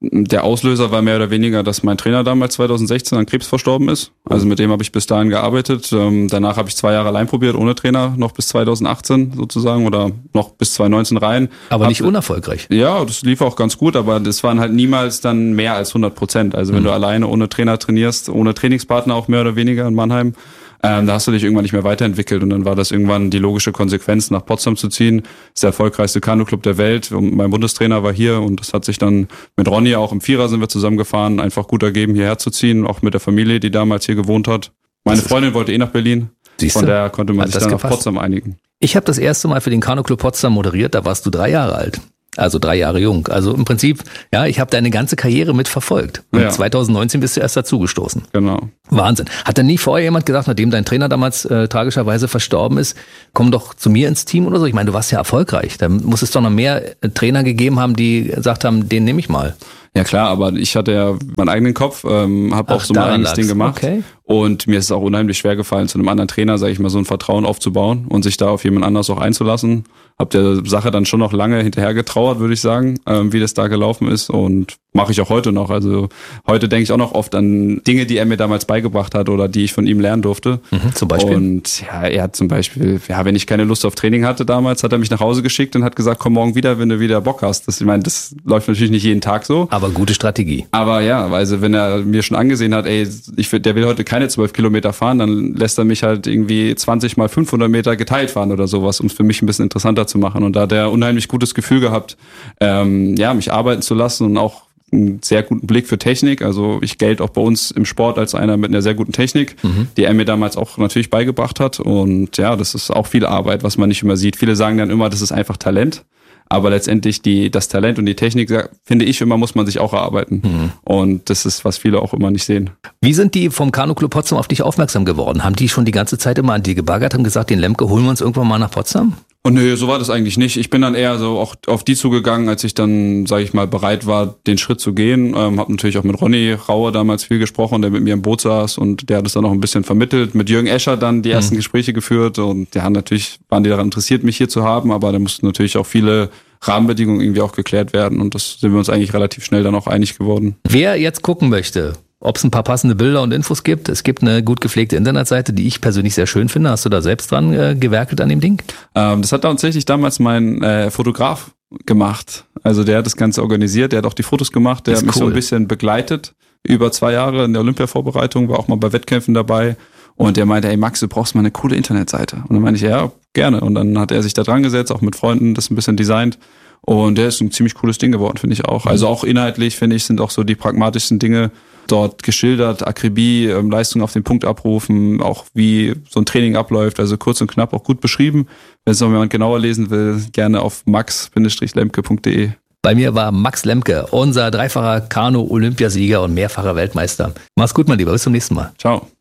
der Auslöser war mehr oder weniger, dass mein Trainer damals zweitausendsechzehn an Krebs verstorben ist. Also mit dem habe ich bis dahin gearbeitet. Ähm, danach habe ich zwei Jahre allein probiert, ohne Trainer, noch bis zweitausendachtzehn sozusagen oder noch bis zweitausendneunzehn rein. Aber hab, nicht unerfolgreich. Ja, das lief auch ganz gut, aber das waren halt niemals dann mehr als hundert Prozent. Also wenn mhm. du alleine ohne Trainer trainierst, ohne Trainingspartner auch mehr oder weniger in Mannheim, Ähm, da hast du dich irgendwann nicht mehr weiterentwickelt und dann war das irgendwann die logische Konsequenz, nach Potsdam zu ziehen. Das ist der erfolgreichste Kanuclub der Welt und mein Bundestrainer war hier und das hat sich dann mit Ronny auch im Vierer sind wir zusammengefahren, einfach gut ergeben, hierher zu ziehen, auch mit der Familie, die damals hier gewohnt hat. Meine Freundin wollte eh nach Berlin, Siehste? Von daher konnte man Hat sich dann gefasst? auf Potsdam einigen. Ich habe das erste Mal für den Kanuclub Potsdam moderiert, da warst du drei Jahre alt. Also drei Jahre jung. Also im Prinzip, ja, ich habe deine ganze Karriere mitverfolgt. Und Ja. zweitausendneunzehn bist du erst dazugestoßen. Genau. Wahnsinn. Hat denn nie vorher jemand gesagt, nachdem dein Trainer damals äh, tragischerweise verstorben ist, komm doch zu mir ins Team oder so? Ich meine, du warst ja erfolgreich. Da muss es doch noch mehr äh, Trainer gegeben haben, die gesagt haben, den nehme ich mal. Ja klar, aber ich hatte ja meinen eigenen Kopf, ähm, habe auch Ach, so mein daran eigenes lag's. Ding gemacht. Okay. Und mir ist es auch unheimlich schwer gefallen, zu einem anderen Trainer, sage ich mal, so ein Vertrauen aufzubauen und sich da auf jemand anders auch einzulassen. Hab der Sache dann schon noch lange hinterher getrauert, würde ich sagen, ähm, wie das da gelaufen ist und mache ich auch heute noch. Also heute denke ich auch noch oft an Dinge, die er mir damals beigebracht hat oder die ich von ihm lernen durfte. Mhm, zum Beispiel? Und ja, er hat zum Beispiel, ja, wenn ich keine Lust auf Training hatte damals, hat er mich nach Hause geschickt und hat gesagt, komm morgen wieder, wenn du wieder Bock hast. Das, ich meine, das läuft natürlich nicht jeden Tag so. Aber gute Strategie. Aber ja, also wenn er mir schon angesehen hat, ey, ich will, der will heute keine zwölf Kilometer fahren, dann lässt er mich halt irgendwie zwanzig mal fünfhundert Meter geteilt fahren oder sowas, um es für mich ein bisschen interessanter zu machen. Und da hat er unheimlich gutes Gefühl gehabt, ähm, ja, mich arbeiten zu lassen und auch einen sehr guten Blick für Technik. Also ich gelte auch bei uns im Sport als einer mit einer sehr guten Technik, mhm. die er mir damals auch natürlich beigebracht hat. Und ja, das ist auch viel Arbeit, was man nicht immer sieht. Viele sagen dann immer, das ist einfach Talent. Aber letztendlich die, das Talent und die Technik, finde ich immer, muss man sich auch erarbeiten. Mhm. Und das ist, was viele auch immer nicht sehen. Wie sind die vom Kanuclub Potsdam auf dich aufmerksam geworden? Haben die schon die ganze Zeit immer an die gebaggert, haben gesagt, den Lemke holen wir uns irgendwann mal nach Potsdam? Und nö, so war das eigentlich nicht. Ich bin dann eher so auch auf die zugegangen, als ich dann, sage ich mal, bereit war, den Schritt zu gehen. Ähm, habe natürlich auch mit Ronny Rauer damals viel gesprochen, der mit mir im Boot saß und der hat es dann noch ein bisschen vermittelt. Mit Jürgen Escher dann die ersten mhm. Gespräche geführt und ja, natürlich waren die daran interessiert, mich hier zu haben, aber da mussten natürlich auch viele Rahmenbedingungen irgendwie auch geklärt werden und das sind wir uns eigentlich relativ schnell dann auch einig geworden. Wer jetzt gucken möchte, ob es ein paar passende Bilder und Infos gibt, es gibt eine gut gepflegte Internetseite, die ich persönlich sehr schön finde. Hast du da selbst dran äh, gewerkelt an dem Ding? Ähm, das hat tatsächlich damals mein äh, Fotograf gemacht. Also der hat das Ganze organisiert, der hat auch die Fotos gemacht, der ist hat mich cool. so ein bisschen begleitet über zwei Jahre in der Olympia-Vorbereitung, war auch mal bei Wettkämpfen dabei. Und der meinte, ey Max, du brauchst mal eine coole Internetseite. Und dann meinte ich, ja, gerne. Und dann hat er sich da dran gesetzt, auch mit Freunden, das ein bisschen designt. Und der ist ein ziemlich cooles Ding geworden, finde ich auch. Also auch inhaltlich, finde ich, sind auch so die pragmatischsten Dinge dort geschildert. Akribie, ähm, Leistung auf den Punkt abrufen, auch wie so ein Training abläuft. Also kurz und knapp auch gut beschrieben. Wenn es noch jemand genauer lesen will, gerne auf max lemke punkt de. Bei mir war Max Lemke, unser dreifacher Kanu-Olympiasieger und mehrfacher Weltmeister. Mach's gut, mein Lieber. Bis zum nächsten Mal. Ciao.